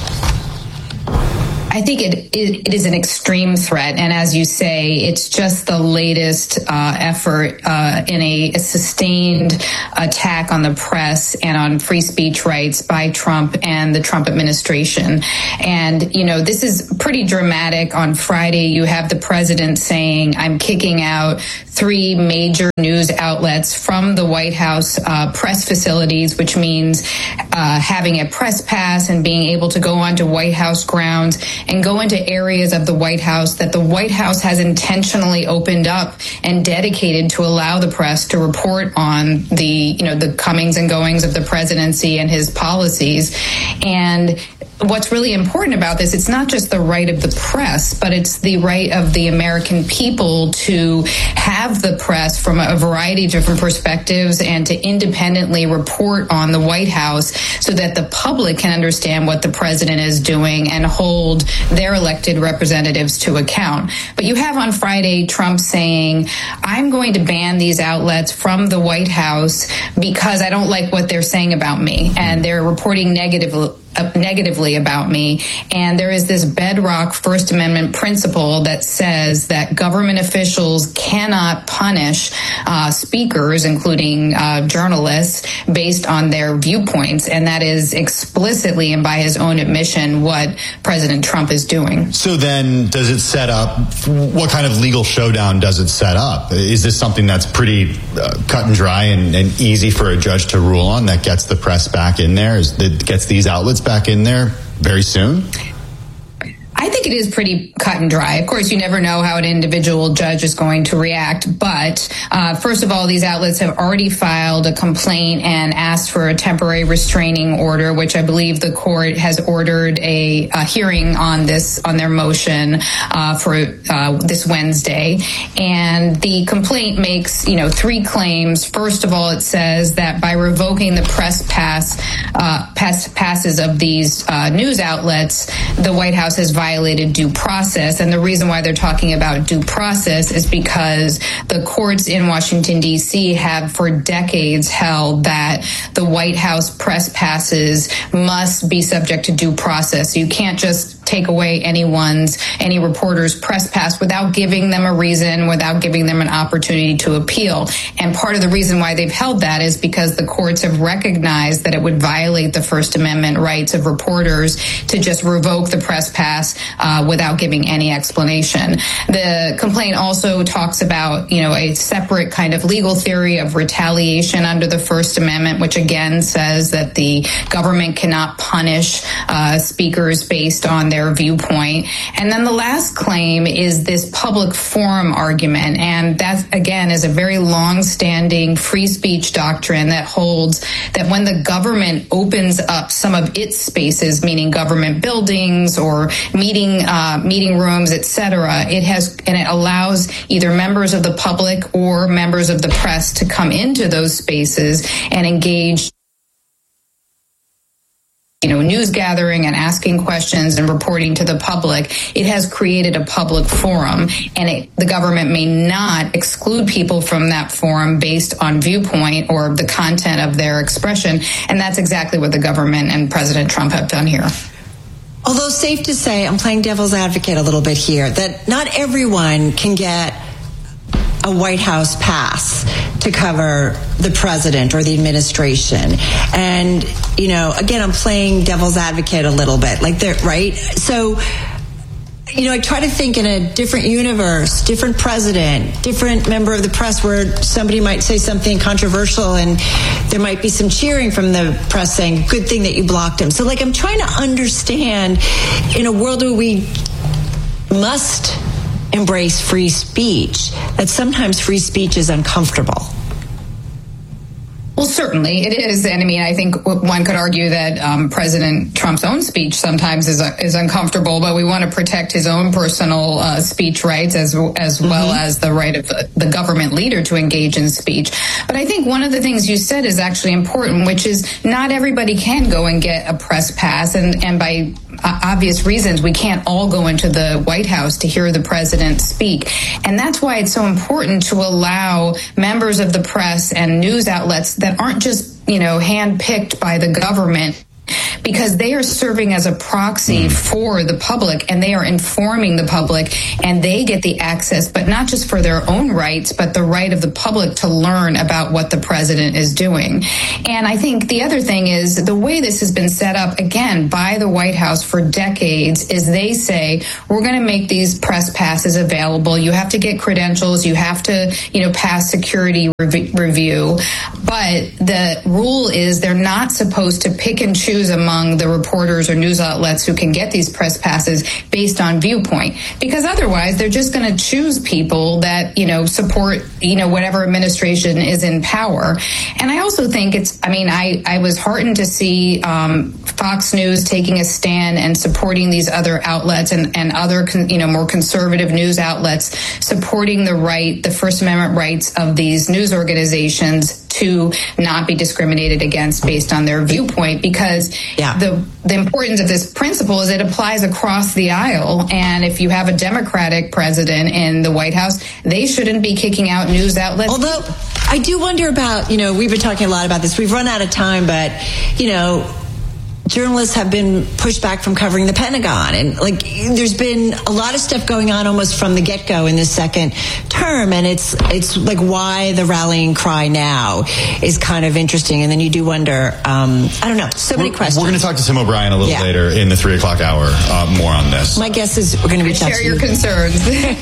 S2: I think it, it, it is an extreme threat. And as you say, it's just the latest uh, effort uh, in a, a sustained attack on the press and on free speech rights by Trump and the Trump administration. And, you know, this is pretty dramatic. On Friday, you have the president saying, I'm kicking out three major news outlets from the White House uh, press facilities, which means uh, having a press pass and being able to go onto White House grounds and go into areas of the White House that the White House has intentionally opened up and dedicated to allow the press to report on the, you know, the comings and goings of the presidency and his policies. And what's really important about this, it's not just the right of the press, but it's the right of the American people to have the press from a variety of different perspectives and to independently report on the White House so that the public can understand what the president is doing and hold their elected representatives to account. But you have on Friday Trump saying, I'm going to ban these outlets from the White House because I don't like what they're saying about me, and they're reporting negatively Uh, negatively about me. And there is this bedrock First Amendment principle that says that government officials cannot punish uh, speakers, including uh, journalists, based on their viewpoints. And that is explicitly and by his own admission what President Trump is doing.
S1: So then does it set up, what kind of legal showdown does it set up? Is this something that's pretty uh, cut and dry and, and easy for a judge to rule on that gets the press back in there, is, that gets these outlets back in there very soon?
S2: I think it is pretty cut and dry. Of course, you never know how an individual judge is going to react. But uh, first of all, these outlets have already filed a complaint and asked for a temporary restraining order, which I believe the court has ordered a, a hearing on this, on their motion uh, for uh, this Wednesday. And the complaint makes, you know, three claims. First of all, it says that by revoking the press pass, uh, pass passes of these uh, news outlets, the White House has violated violated due process. And the reason why they're talking about due process is because the courts in Washington, D C have for decades held that the White House press passes must be subject to due process. You can't just take away anyone's, any reporter's press pass without giving them a reason, without giving them an opportunity to appeal. And part of the reason why they've held that is because the courts have recognized that it would violate the First Amendment rights of reporters to just revoke the press pass uh, without giving any explanation. The complaint also talks about, you know, a separate kind of legal theory of retaliation under the First Amendment, which again says that the government cannot punish uh, speakers based on their viewpoint. And then the last claim is this public forum argument. And that, again, is a very long-standing free speech doctrine that holds that when the government opens up some of its spaces, meaning government buildings or meeting uh, meeting rooms, et cetera, it has, and it allows either members of the public or members of the press to come into those spaces and engage, you know, news gathering and asking questions and reporting to the public. It has created a public forum, and it, the government may not exclude people from that forum based on viewpoint or the content of their expression. And that's exactly what the government and President Trump have done here.
S3: Although safe to say, I'm playing devil's advocate a little bit here, that not everyone can get a White House pass to cover the president or the administration. And, you know, again, I'm playing devil's advocate a little bit, like they're right. So, you know, I try to think in a different universe, different president, different member of the press, where somebody might say something controversial and there might be some cheering from the press saying, good thing that you blocked him. So, like, I'm trying to understand in a world where we must embrace free speech, that sometimes free speech is uncomfortable.
S2: Well, certainly it is. And I mean, I think one could argue that um, President Trump's own speech sometimes is uh, is uncomfortable, but we want to protect his own personal uh, speech rights as as mm-hmm. well as the right of the, the government leader to engage in speech. But I think one of the things you said is actually important, which is not everybody can go and get a press pass. And, and by uh, obvious reasons, we can't all go into the White House to hear the president speak. And that's why it's so important to allow members of the press and news outlets that aren't just, you know, handpicked by the government, because they are serving as a proxy for the public, and they are informing the public, and they get the access, but not just for their own rights, but the right of the public to learn about what the president is doing. And I think the other thing is the way this has been set up, again, by the White House for decades, is they say, we're going to make these press passes available. You have to get credentials. You have to, you know, pass security rev- review. But the rule is they're not supposed to pick and choose among the reporters or news outlets who can get these press passes based on viewpoint, because otherwise they're just going to choose people that, you know, support, you know, whatever administration is in power. And I also think it's, I mean, I, I was heartened to see um, Fox News taking a stand and supporting these other outlets and, and other, con, you know, more conservative news outlets supporting the right, the First Amendment rights of these news organizations to not be discriminated against based on their viewpoint, because yeah. the the importance of this principle is it applies across the aisle. And if you have a Democratic president in the White House, they shouldn't be kicking out news outlets.
S3: Although I do wonder about, you know, we've been talking a lot about this. We've run out of time, but, you know, journalists have been pushed back from covering the Pentagon. And, like, there's been a lot of stuff going on almost from the get-go in this second term. And it's, it's like why the rallying cry now is kind of interesting. And then you do wonder, um, I don't know, so many
S1: we're,
S3: questions.
S1: We're going to talk to Tim O'Brien a little
S3: yeah.
S1: later in the three o'clock hour, uh, more on this.
S3: My guess is we're going to reach
S2: I
S3: out
S2: share
S3: to
S2: your
S3: you.
S2: concerns.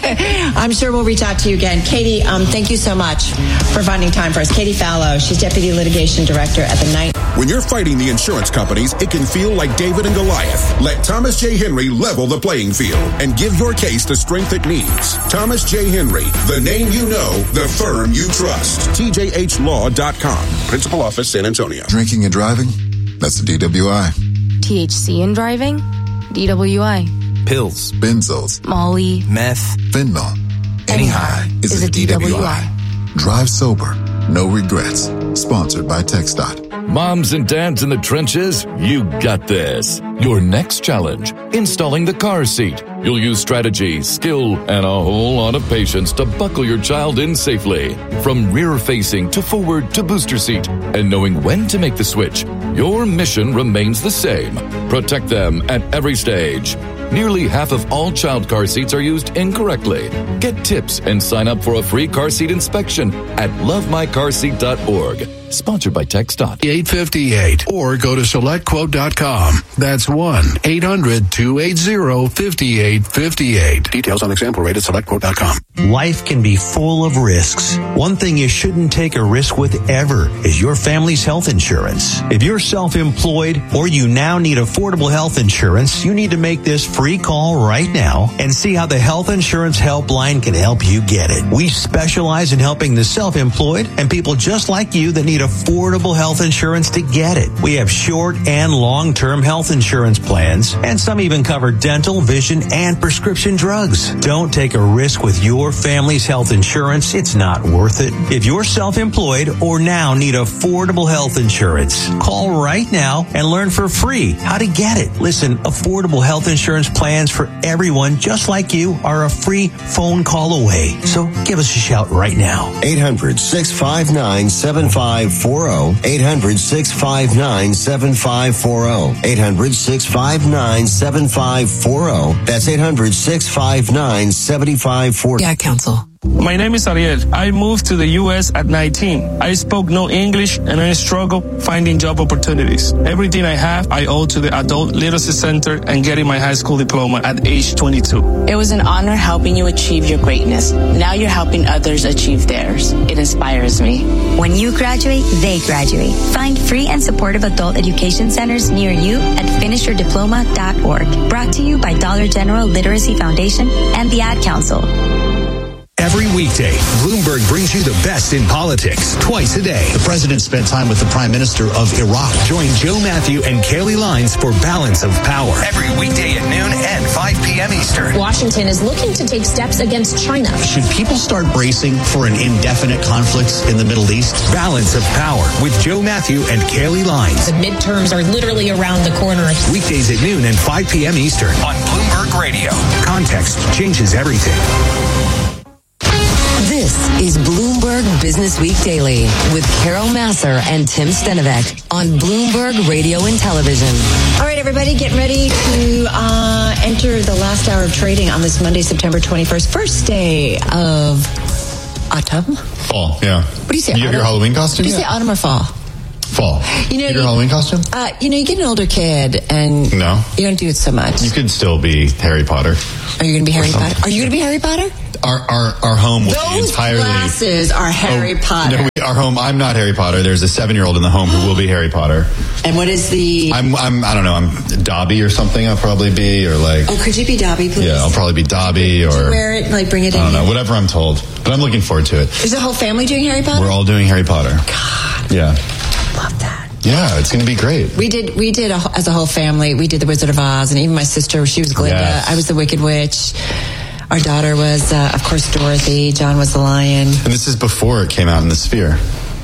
S3: I'm sure we'll reach out to you again. Katie, um, thank you so much for finding time for us. Katie Fallow, she's Deputy Litigation Director at the Knight.
S4: When you're fighting the insurance companies, it can feel like David and Goliath. Let Thomas J. Henry level the playing field and give your case the strength it needs. Thomas J. Henry, the name you know, the firm you trust. T J H law dot com. Principal Office, San Antonio.
S14: Drinking and driving? That's a D W I.
S16: T H C and driving? D W I.
S14: Pills, benzos,
S16: Molly,
S14: meth, fentanyl. Any high is, is a, a D W I. D W I. Drive sober. No regrets. Sponsored by TxDOT.
S17: Moms and dads in the trenches, you got this. Your next challenge, installing the car seat. You'll use strategy, skill, and a whole lot of patience to buckle your child in safely. From rear-facing to forward to booster seat. And knowing when to make the switch, your mission remains the same. Protect them at every stage. Nearly half of all child car seats are used incorrectly. Get tips and sign up for a free car seat inspection at love my car seat dot org. Sponsored by TxDOT.
S18: eight fifty-eight or go to select quote dot com. That's one eight hundred two eight zero five eight five eight. Details on example rate at select quote dot com.
S19: Life can be full of risks. One thing you shouldn't take a risk with ever is your family's health insurance. If you're self-employed or you now need affordable health insurance, you need to make this free call right now and see how the Health Insurance Helpline can help you get it. We specialize in helping the self-employed and people just like you that need affordable health insurance to get it. We have short and long-term health insurance plans, and some even cover dental, vision, and prescription drugs. Don't take a risk with your family's health insurance. It's not worth it. If you're self-employed or now need affordable health insurance, call right now and learn for free how to get it. Listen, affordable health insurance plans for everyone just like you are a free phone call away. So give us a shout right now.
S21: eight hundred six five nine seven five four zero. eight hundred six five nine seven five four zero. eight hundred six five nine seven five four zero. That's eight hundred six five nine seven five four zero.
S22: Yeah, Counsel.
S23: My name is Ariel. I moved to the U S at nineteen. I spoke no English and I struggled finding job opportunities. Everything I have, I owe to the Adult Literacy Center and getting my high school diploma at age twenty-two.
S24: It was an honor helping you achieve your greatness. Now you're helping others achieve theirs. It inspires me.
S7: When you graduate, they graduate. Find free and supportive adult education centers near you at finish your diploma dot org. Brought to you by Dollar General Literacy Foundation and the Ad Council.
S12: Every weekday, Bloomberg brings you the best in politics twice a day.
S8: The president spent time with the prime minister of Iraq.
S12: Join Joe Matthew and Kaylee Lines for Balance of Power. Every weekday at noon and five p.m. Eastern.
S22: Washington is looking to take steps against China.
S8: Should people start bracing for an indefinite conflict in the Middle East?
S12: Balance of Power with Joe Matthew and Kaylee Lines.
S22: The midterms are literally around the corner.
S12: Weekdays at noon and five p.m. Eastern on Bloomberg Radio. Context changes everything.
S24: This is Bloomberg Business Week Daily with Carol Massar and Tim Stenovec on Bloomberg Radio and Television.
S3: All right, everybody, get ready to uh, enter the last hour of trading on this Monday, September twenty-first, first day of autumn.
S1: Fall, yeah.
S3: What do you say?
S1: You have your Halloween costume?
S3: Do you
S1: yet?
S3: say autumn or fall?
S1: Fall.
S3: You know,
S1: your
S3: you,
S1: Halloween costume?
S3: Uh, you know, you get an older kid and
S1: no,
S3: you don't do it so much.
S1: You could still be Harry Potter.
S3: Are you going to be Harry Potter? Are you going to be Harry Potter?
S1: Our our our home will
S3: Those
S1: be entirely.
S3: glasses are Harry
S1: oh,
S3: Potter.
S1: No, we, our home. I'm not Harry Potter. There's a seven-year-old in the home who will be Harry Potter.
S3: And what is the?
S1: I'm I'm I don't know. I'm Dobby or something. I'll probably be or like.
S3: Oh, could you be Dobby, please?
S1: Yeah, I'll probably be Dobby or.
S3: Wear it, like bring it in.
S1: I don't know. Whatever I'm told, but I'm looking forward to it.
S3: Is the whole family doing Harry Potter?
S1: We're all doing Harry Potter.
S3: God.
S1: Yeah.
S3: Love that.
S1: Yeah, it's going to be great.
S3: We did, we did a, as a whole family. We did the Wizard of Oz, and even my sister, she was Glinda. Yes. I was the Wicked Witch. Our daughter was, uh, of course, Dorothy. John was the Lion.
S1: And this is before it came out in the Sphere.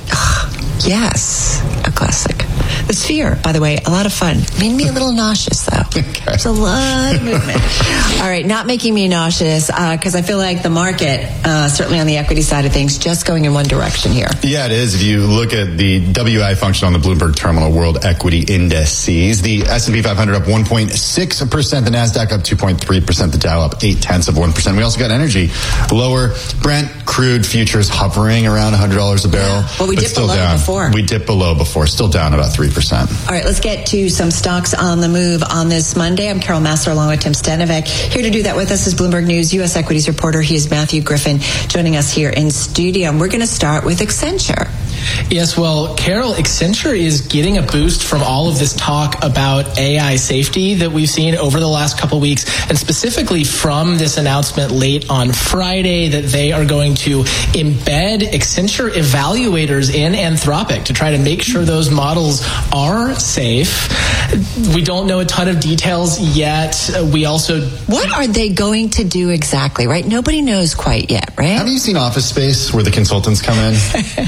S3: Yes, a classic. The Sphere, by the way, a lot of fun. Made me a little nauseous, though. Okay. There's a lot of movement. All right, not making me nauseous, because uh, I feel like the market, uh, certainly on the equity side of things, just going in one direction here.
S1: Yeah, it is. If you look at the W I function on the Bloomberg Terminal World Equity Indices, the S and P five hundred up one point six percent, the NASDAQ up two point three percent, the Dow up eight tenths of one percent. We also got energy lower. Brent crude futures hovering around one hundred dollars a barrel.
S3: Yeah. Well, we dipped below
S1: down.
S3: before.
S1: We dipped below before, still down about three percent.
S3: All right, let's get to some stocks on the move on this Monday. I'm Carol Massar along with Tim Stenovec. Here to do that with us is Bloomberg News U S equities reporter. He is Matthew Griffin joining us here in studio. And we're going to start with Accenture.
S25: Yes, well, Carol, Accenture is getting a boost from all of this talk about A I safety that we've seen over the last couple weeks, and specifically from this announcement late on Friday that they are going to embed Accenture evaluators in Anthropic to try to make sure those models are safe. We don't know a ton of details yet. We also...
S3: What are they going to do exactly, right? Nobody knows quite yet, right?
S1: Have you seen Office Space where the consultants come in?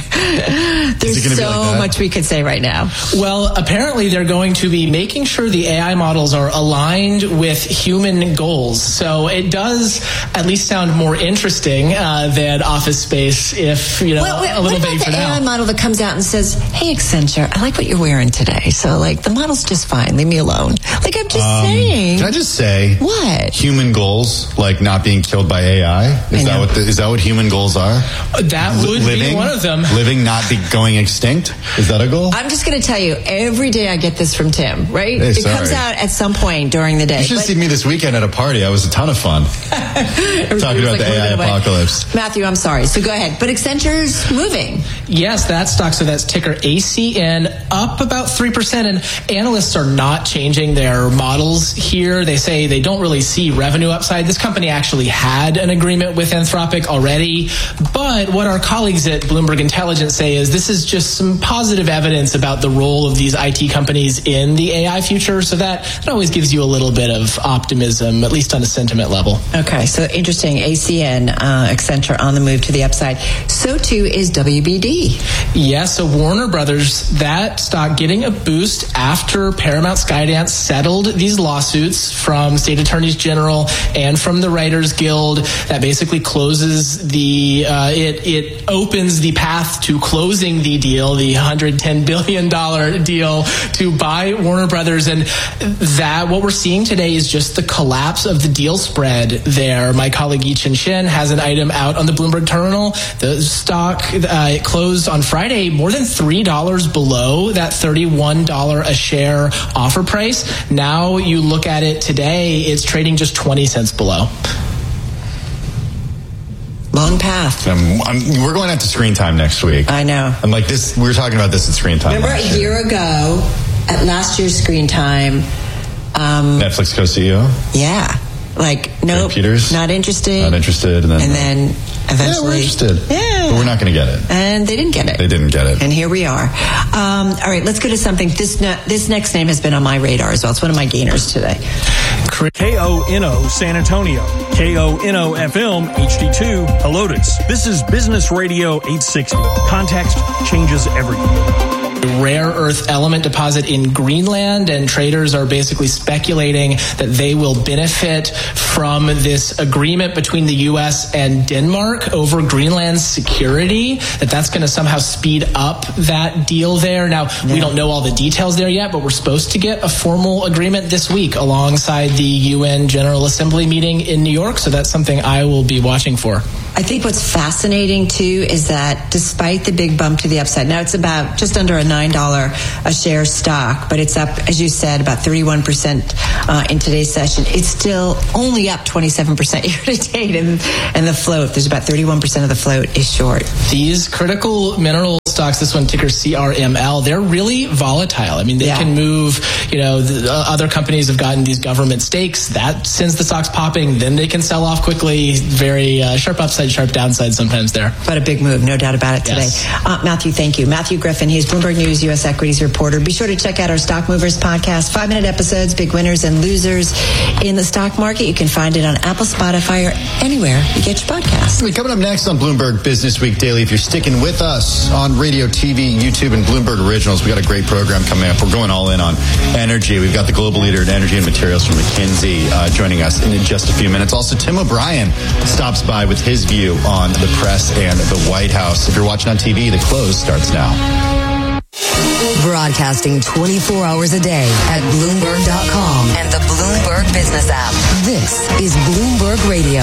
S3: There's so like much we could say right now.
S25: Well, apparently they're going to be making sure the A I models are aligned with human goals. So it does at least sound more interesting uh, than Office Space if, you know,
S3: wait, wait,
S25: a little
S3: vague for now. What about the A I model that comes out and says, hey, Accenture, I like what you're wearing today. So, like, the model's just fine. Leave me alone. Like, I'm just um, saying.
S1: Can I just say?
S3: What?
S1: Human goals, like not being killed by A I? Is, I that, what the, is that what human goals are?
S25: That would
S1: living,
S25: be one of them.
S1: Living, not be going extinct? Is that a goal?
S3: I'm just going to tell you, every day I get this from Tim, right?
S1: Hey,
S3: it
S1: sorry.
S3: comes out at some point during the day.
S1: You should but- see me this weekend at a party. I was a ton of fun. Talking about like the A I apocalypse.
S3: Matthew, I'm sorry. So go ahead. But Accenture's moving.
S25: Yes, that stock, so that's ticker A C N, up about three percent. And analysts are not changing their models here. They say they don't really see revenue upside. This company actually had an agreement with Anthropic already. But what our colleagues at Bloomberg Intelligence say is this is just some positive evidence about the role of these I T companies in the A I future. So that, that always gives you a little bit of optimism, at least on a sentiment level.
S3: Okay, so interesting. A C N, uh, Accenture on the move to the upside. So too is W B D.
S25: Yes, so Warner Brothers, that stock getting a boost after Paramount Skydance settled these lawsuits from state attorneys general and from the Writers Guild. That basically closes the, uh, it, it opens the path to closing the deal, the one hundred ten billion dollars deal to buy Warner Brothers. And that, what we're seeing today is just the collapse of the deal spread there. My colleague Yi Chen Shen has an item out on the Bloomberg Terminal. The stock, uh, it closed on Friday more than three dollars below that thirty-one dollars a share offer price. Now you look at it today, it's trading just twenty cents below.
S3: A long path.
S1: Um, I'm, we're going out to Screen Time next week.
S3: I know.
S1: I'm like this. We were talking about this at Screen Time.
S3: Remember a year ago at last year's Screen Time. Um,
S1: Netflix co-C E O.
S3: Yeah. Like, nope,
S1: Peters,
S3: not interested.
S1: Not interested. And then,
S3: and then eventually.
S1: Yeah, we're interested.
S3: Yeah.
S1: But we're not going to get it.
S3: And they didn't get it.
S1: They didn't get it.
S3: And here we are. Um, all right, let's go to something. This ne- this next name has been on my radar as well. It's one of my gainers today.
S5: K O N O San Antonio. K O N O F M H D two Helotes. This is Business Radio eight sixty. Context changes everything.
S25: Rare earth element deposit in Greenland, and traders are basically speculating that they will benefit from this agreement between the U S and Denmark over Greenland's security, that that's going to somehow speed up that deal there. Now, yeah. we don't know all the details there yet, but we're supposed to get a formal agreement this week alongside the U N General Assembly meeting in New York, so that's something I will be watching for.
S3: I think what's fascinating, too, is that despite the big bump to the upside, now it's about just under a nine dollars a share stock, but it's up, as you said, about thirty-one percent uh, in today's session. It's still only up twenty-seven percent year to date, and, and the float, there's about thirty-one percent of the float is short.
S25: These critical mineral stocks, this one ticker C R M L, they're really volatile. I mean, they yeah. can move, you know, the, uh, other companies have gotten these government stakes. That sends the stocks popping. Then they can sell off quickly. Very uh, sharp upside, sharp downside sometimes there.
S3: But a big move, no doubt about it today.
S25: Yes.
S3: Uh, Matthew, thank you. Matthew Griffin, he's Bloomberg News U S equities reporter. Be sure to check out our Stock Movers podcast, five-minute episodes, big winners and losers in the stock market. You can find it on Apple, Spotify, or anywhere you get your podcasts.
S1: Coming up next on Bloomberg Business Week Daily, if you're sticking with us on radio, T V, YouTube, and Bloomberg Originals, we got a great program coming up. We're going all in on energy. We've got the global leader in energy and materials from McKinsey uh, joining us in just a few minutes. Also, Tim O'Brien stops by with his view on the press and the White House. If you're watching on T V, the close starts now.
S24: Broadcasting twenty-four hours a day at Bloomberg dot com and the Bloomberg Business app. This is Bloomberg Radio.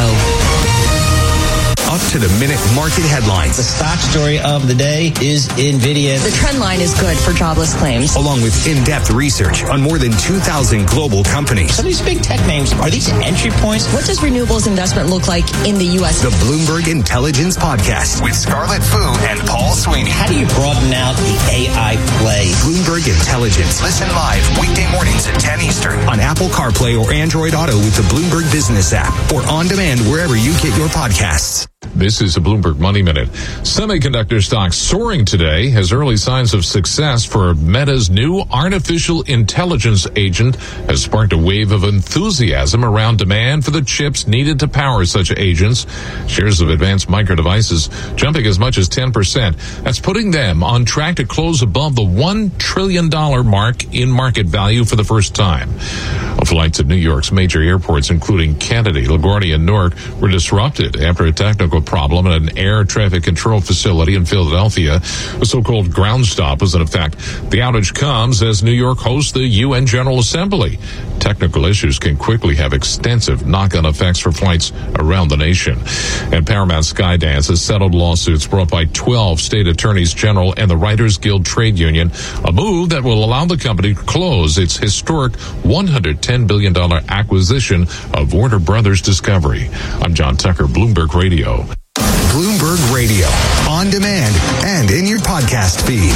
S12: Up to the minute market headlines.
S6: The stock story of the day is NVIDIA.
S3: The trend line is good for jobless claims.
S12: Along with in-depth research on more than two thousand global companies.
S6: Some of these big tech names, are these entry points?
S3: What does renewables investment look like in the U S?
S12: The Bloomberg Intelligence Podcast with Scarlett Fu and Paul Sweeney.
S6: How do you broaden out the A I play?
S12: Bloomberg Intelligence. Listen live weekday mornings at ten Eastern on Apple CarPlay or Android Auto with the Bloomberg Business app or on demand wherever you get your podcasts.
S20: This is a Bloomberg Money Minute. Semiconductor stocks soaring today as early signs of success for Meta's new artificial intelligence agent has sparked a wave of enthusiasm around demand for the chips needed to power such agents. Shares of Advanced Micro Devices jumping as much as ten percent. That's putting them on track to close above the one trillion dollars mark in market value for the first time. Flights at New York's major airports, including Kennedy, LaGuardia, and Newark, were disrupted after a technical problem at an air traffic control facility in Philadelphia. A so-called ground stop was in effect. The outage comes as New York hosts the U N General Assembly. Technical issues can quickly have extensive knock-on effects for flights around the nation. And Paramount Skydance has settled lawsuits brought by twelve state attorneys general and the Writers Guild Trade Union, a move that will allow the company to close its historic one hundred ten billion dollars acquisition of Warner Brothers Discovery. I'm John Tucker, Bloomberg Radio.
S12: Bloomberg Radio, on demand and in your podcast feed.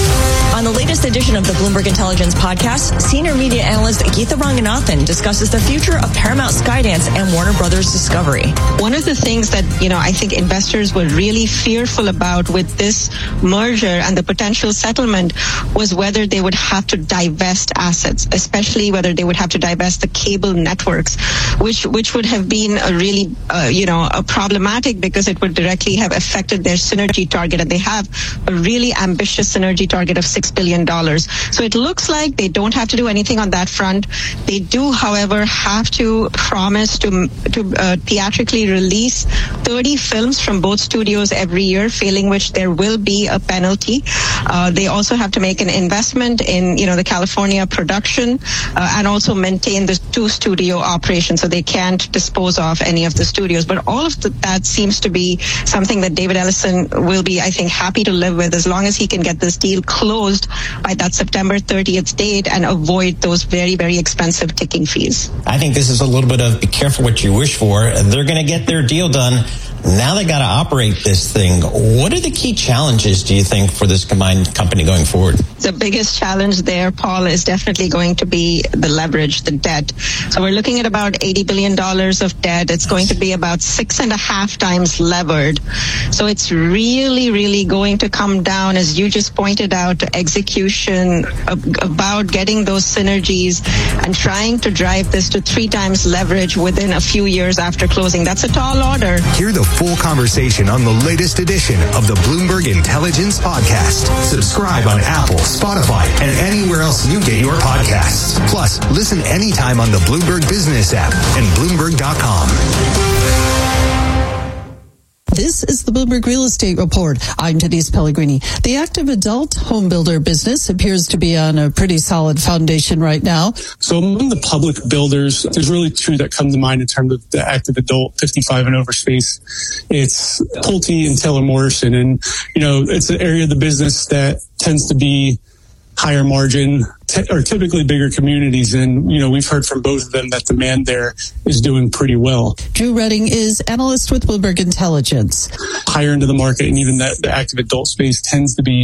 S3: On the latest edition of the Bloomberg Intelligence Podcast, senior media analyst Geetha Ranganathan discusses the future of Paramount Skydance and Warner Brothers Discovery.
S9: One of the things that, you know, I think investors were really fearful about with this merger and the potential settlement was whether they would have to divest assets, especially whether they would have to divest the cable networks, which which would have been a really, uh, you know, a problematic because it would directly have affected their synergy target, and they have a really ambitious synergy target of six billion dollars. So it looks like they don't have to do anything on that front. They do, however, have to promise to to uh, theatrically release thirty films from both studios every year, failing which there will be a penalty. Uh, they also have to make an investment in, you know, the California production uh, and also maintain the two studio operations, so they can't dispose of any of the studios. But all of the, that seems to be something that David Ellison will be, I think, happy to live with as long as he can get this deal closed by that September thirtieth date and avoid those very, very expensive ticking fees.
S6: I think this is a little bit of be careful what you wish for. They're going to get their deal done. Now they got to operate this thing. What are the key challenges, do you think, for this combined company going forward?
S9: The biggest challenge there, Paul, is definitely going to be the leverage, the debt. So we're looking at about eighty billion dollars of debt. It's going to be about six and a half times levered. So it's really, really going to come down, as you just pointed out, to execution, about getting those synergies and trying to drive this to three times leverage within a few years after closing. That's a tall order.
S12: Hear the full conversation on the latest edition of the Bloomberg Intelligence Podcast. Subscribe on Apple, Spotify, and anywhere else you get your podcasts. Plus, listen anytime on the Bloomberg Business app and Bloomberg dot com.
S2: This is the Bloomberg Real Estate Report. I'm Denise Pellegrini. The active adult home builder business appears to be on a pretty solid foundation right now.
S10: So among the public builders, there's really two that come to mind in terms of the active adult fifty-five and over space. It's Pulte and Taylor Morrison. And, you know, it's an area of the business that tends to be higher margin, t- or typically bigger communities. And, you know, we've heard from both of them that demand there is doing pretty well.
S2: Drew Redding is analyst with Bloomberg Intelligence.
S10: Higher into the market, and even that the active adult space tends to be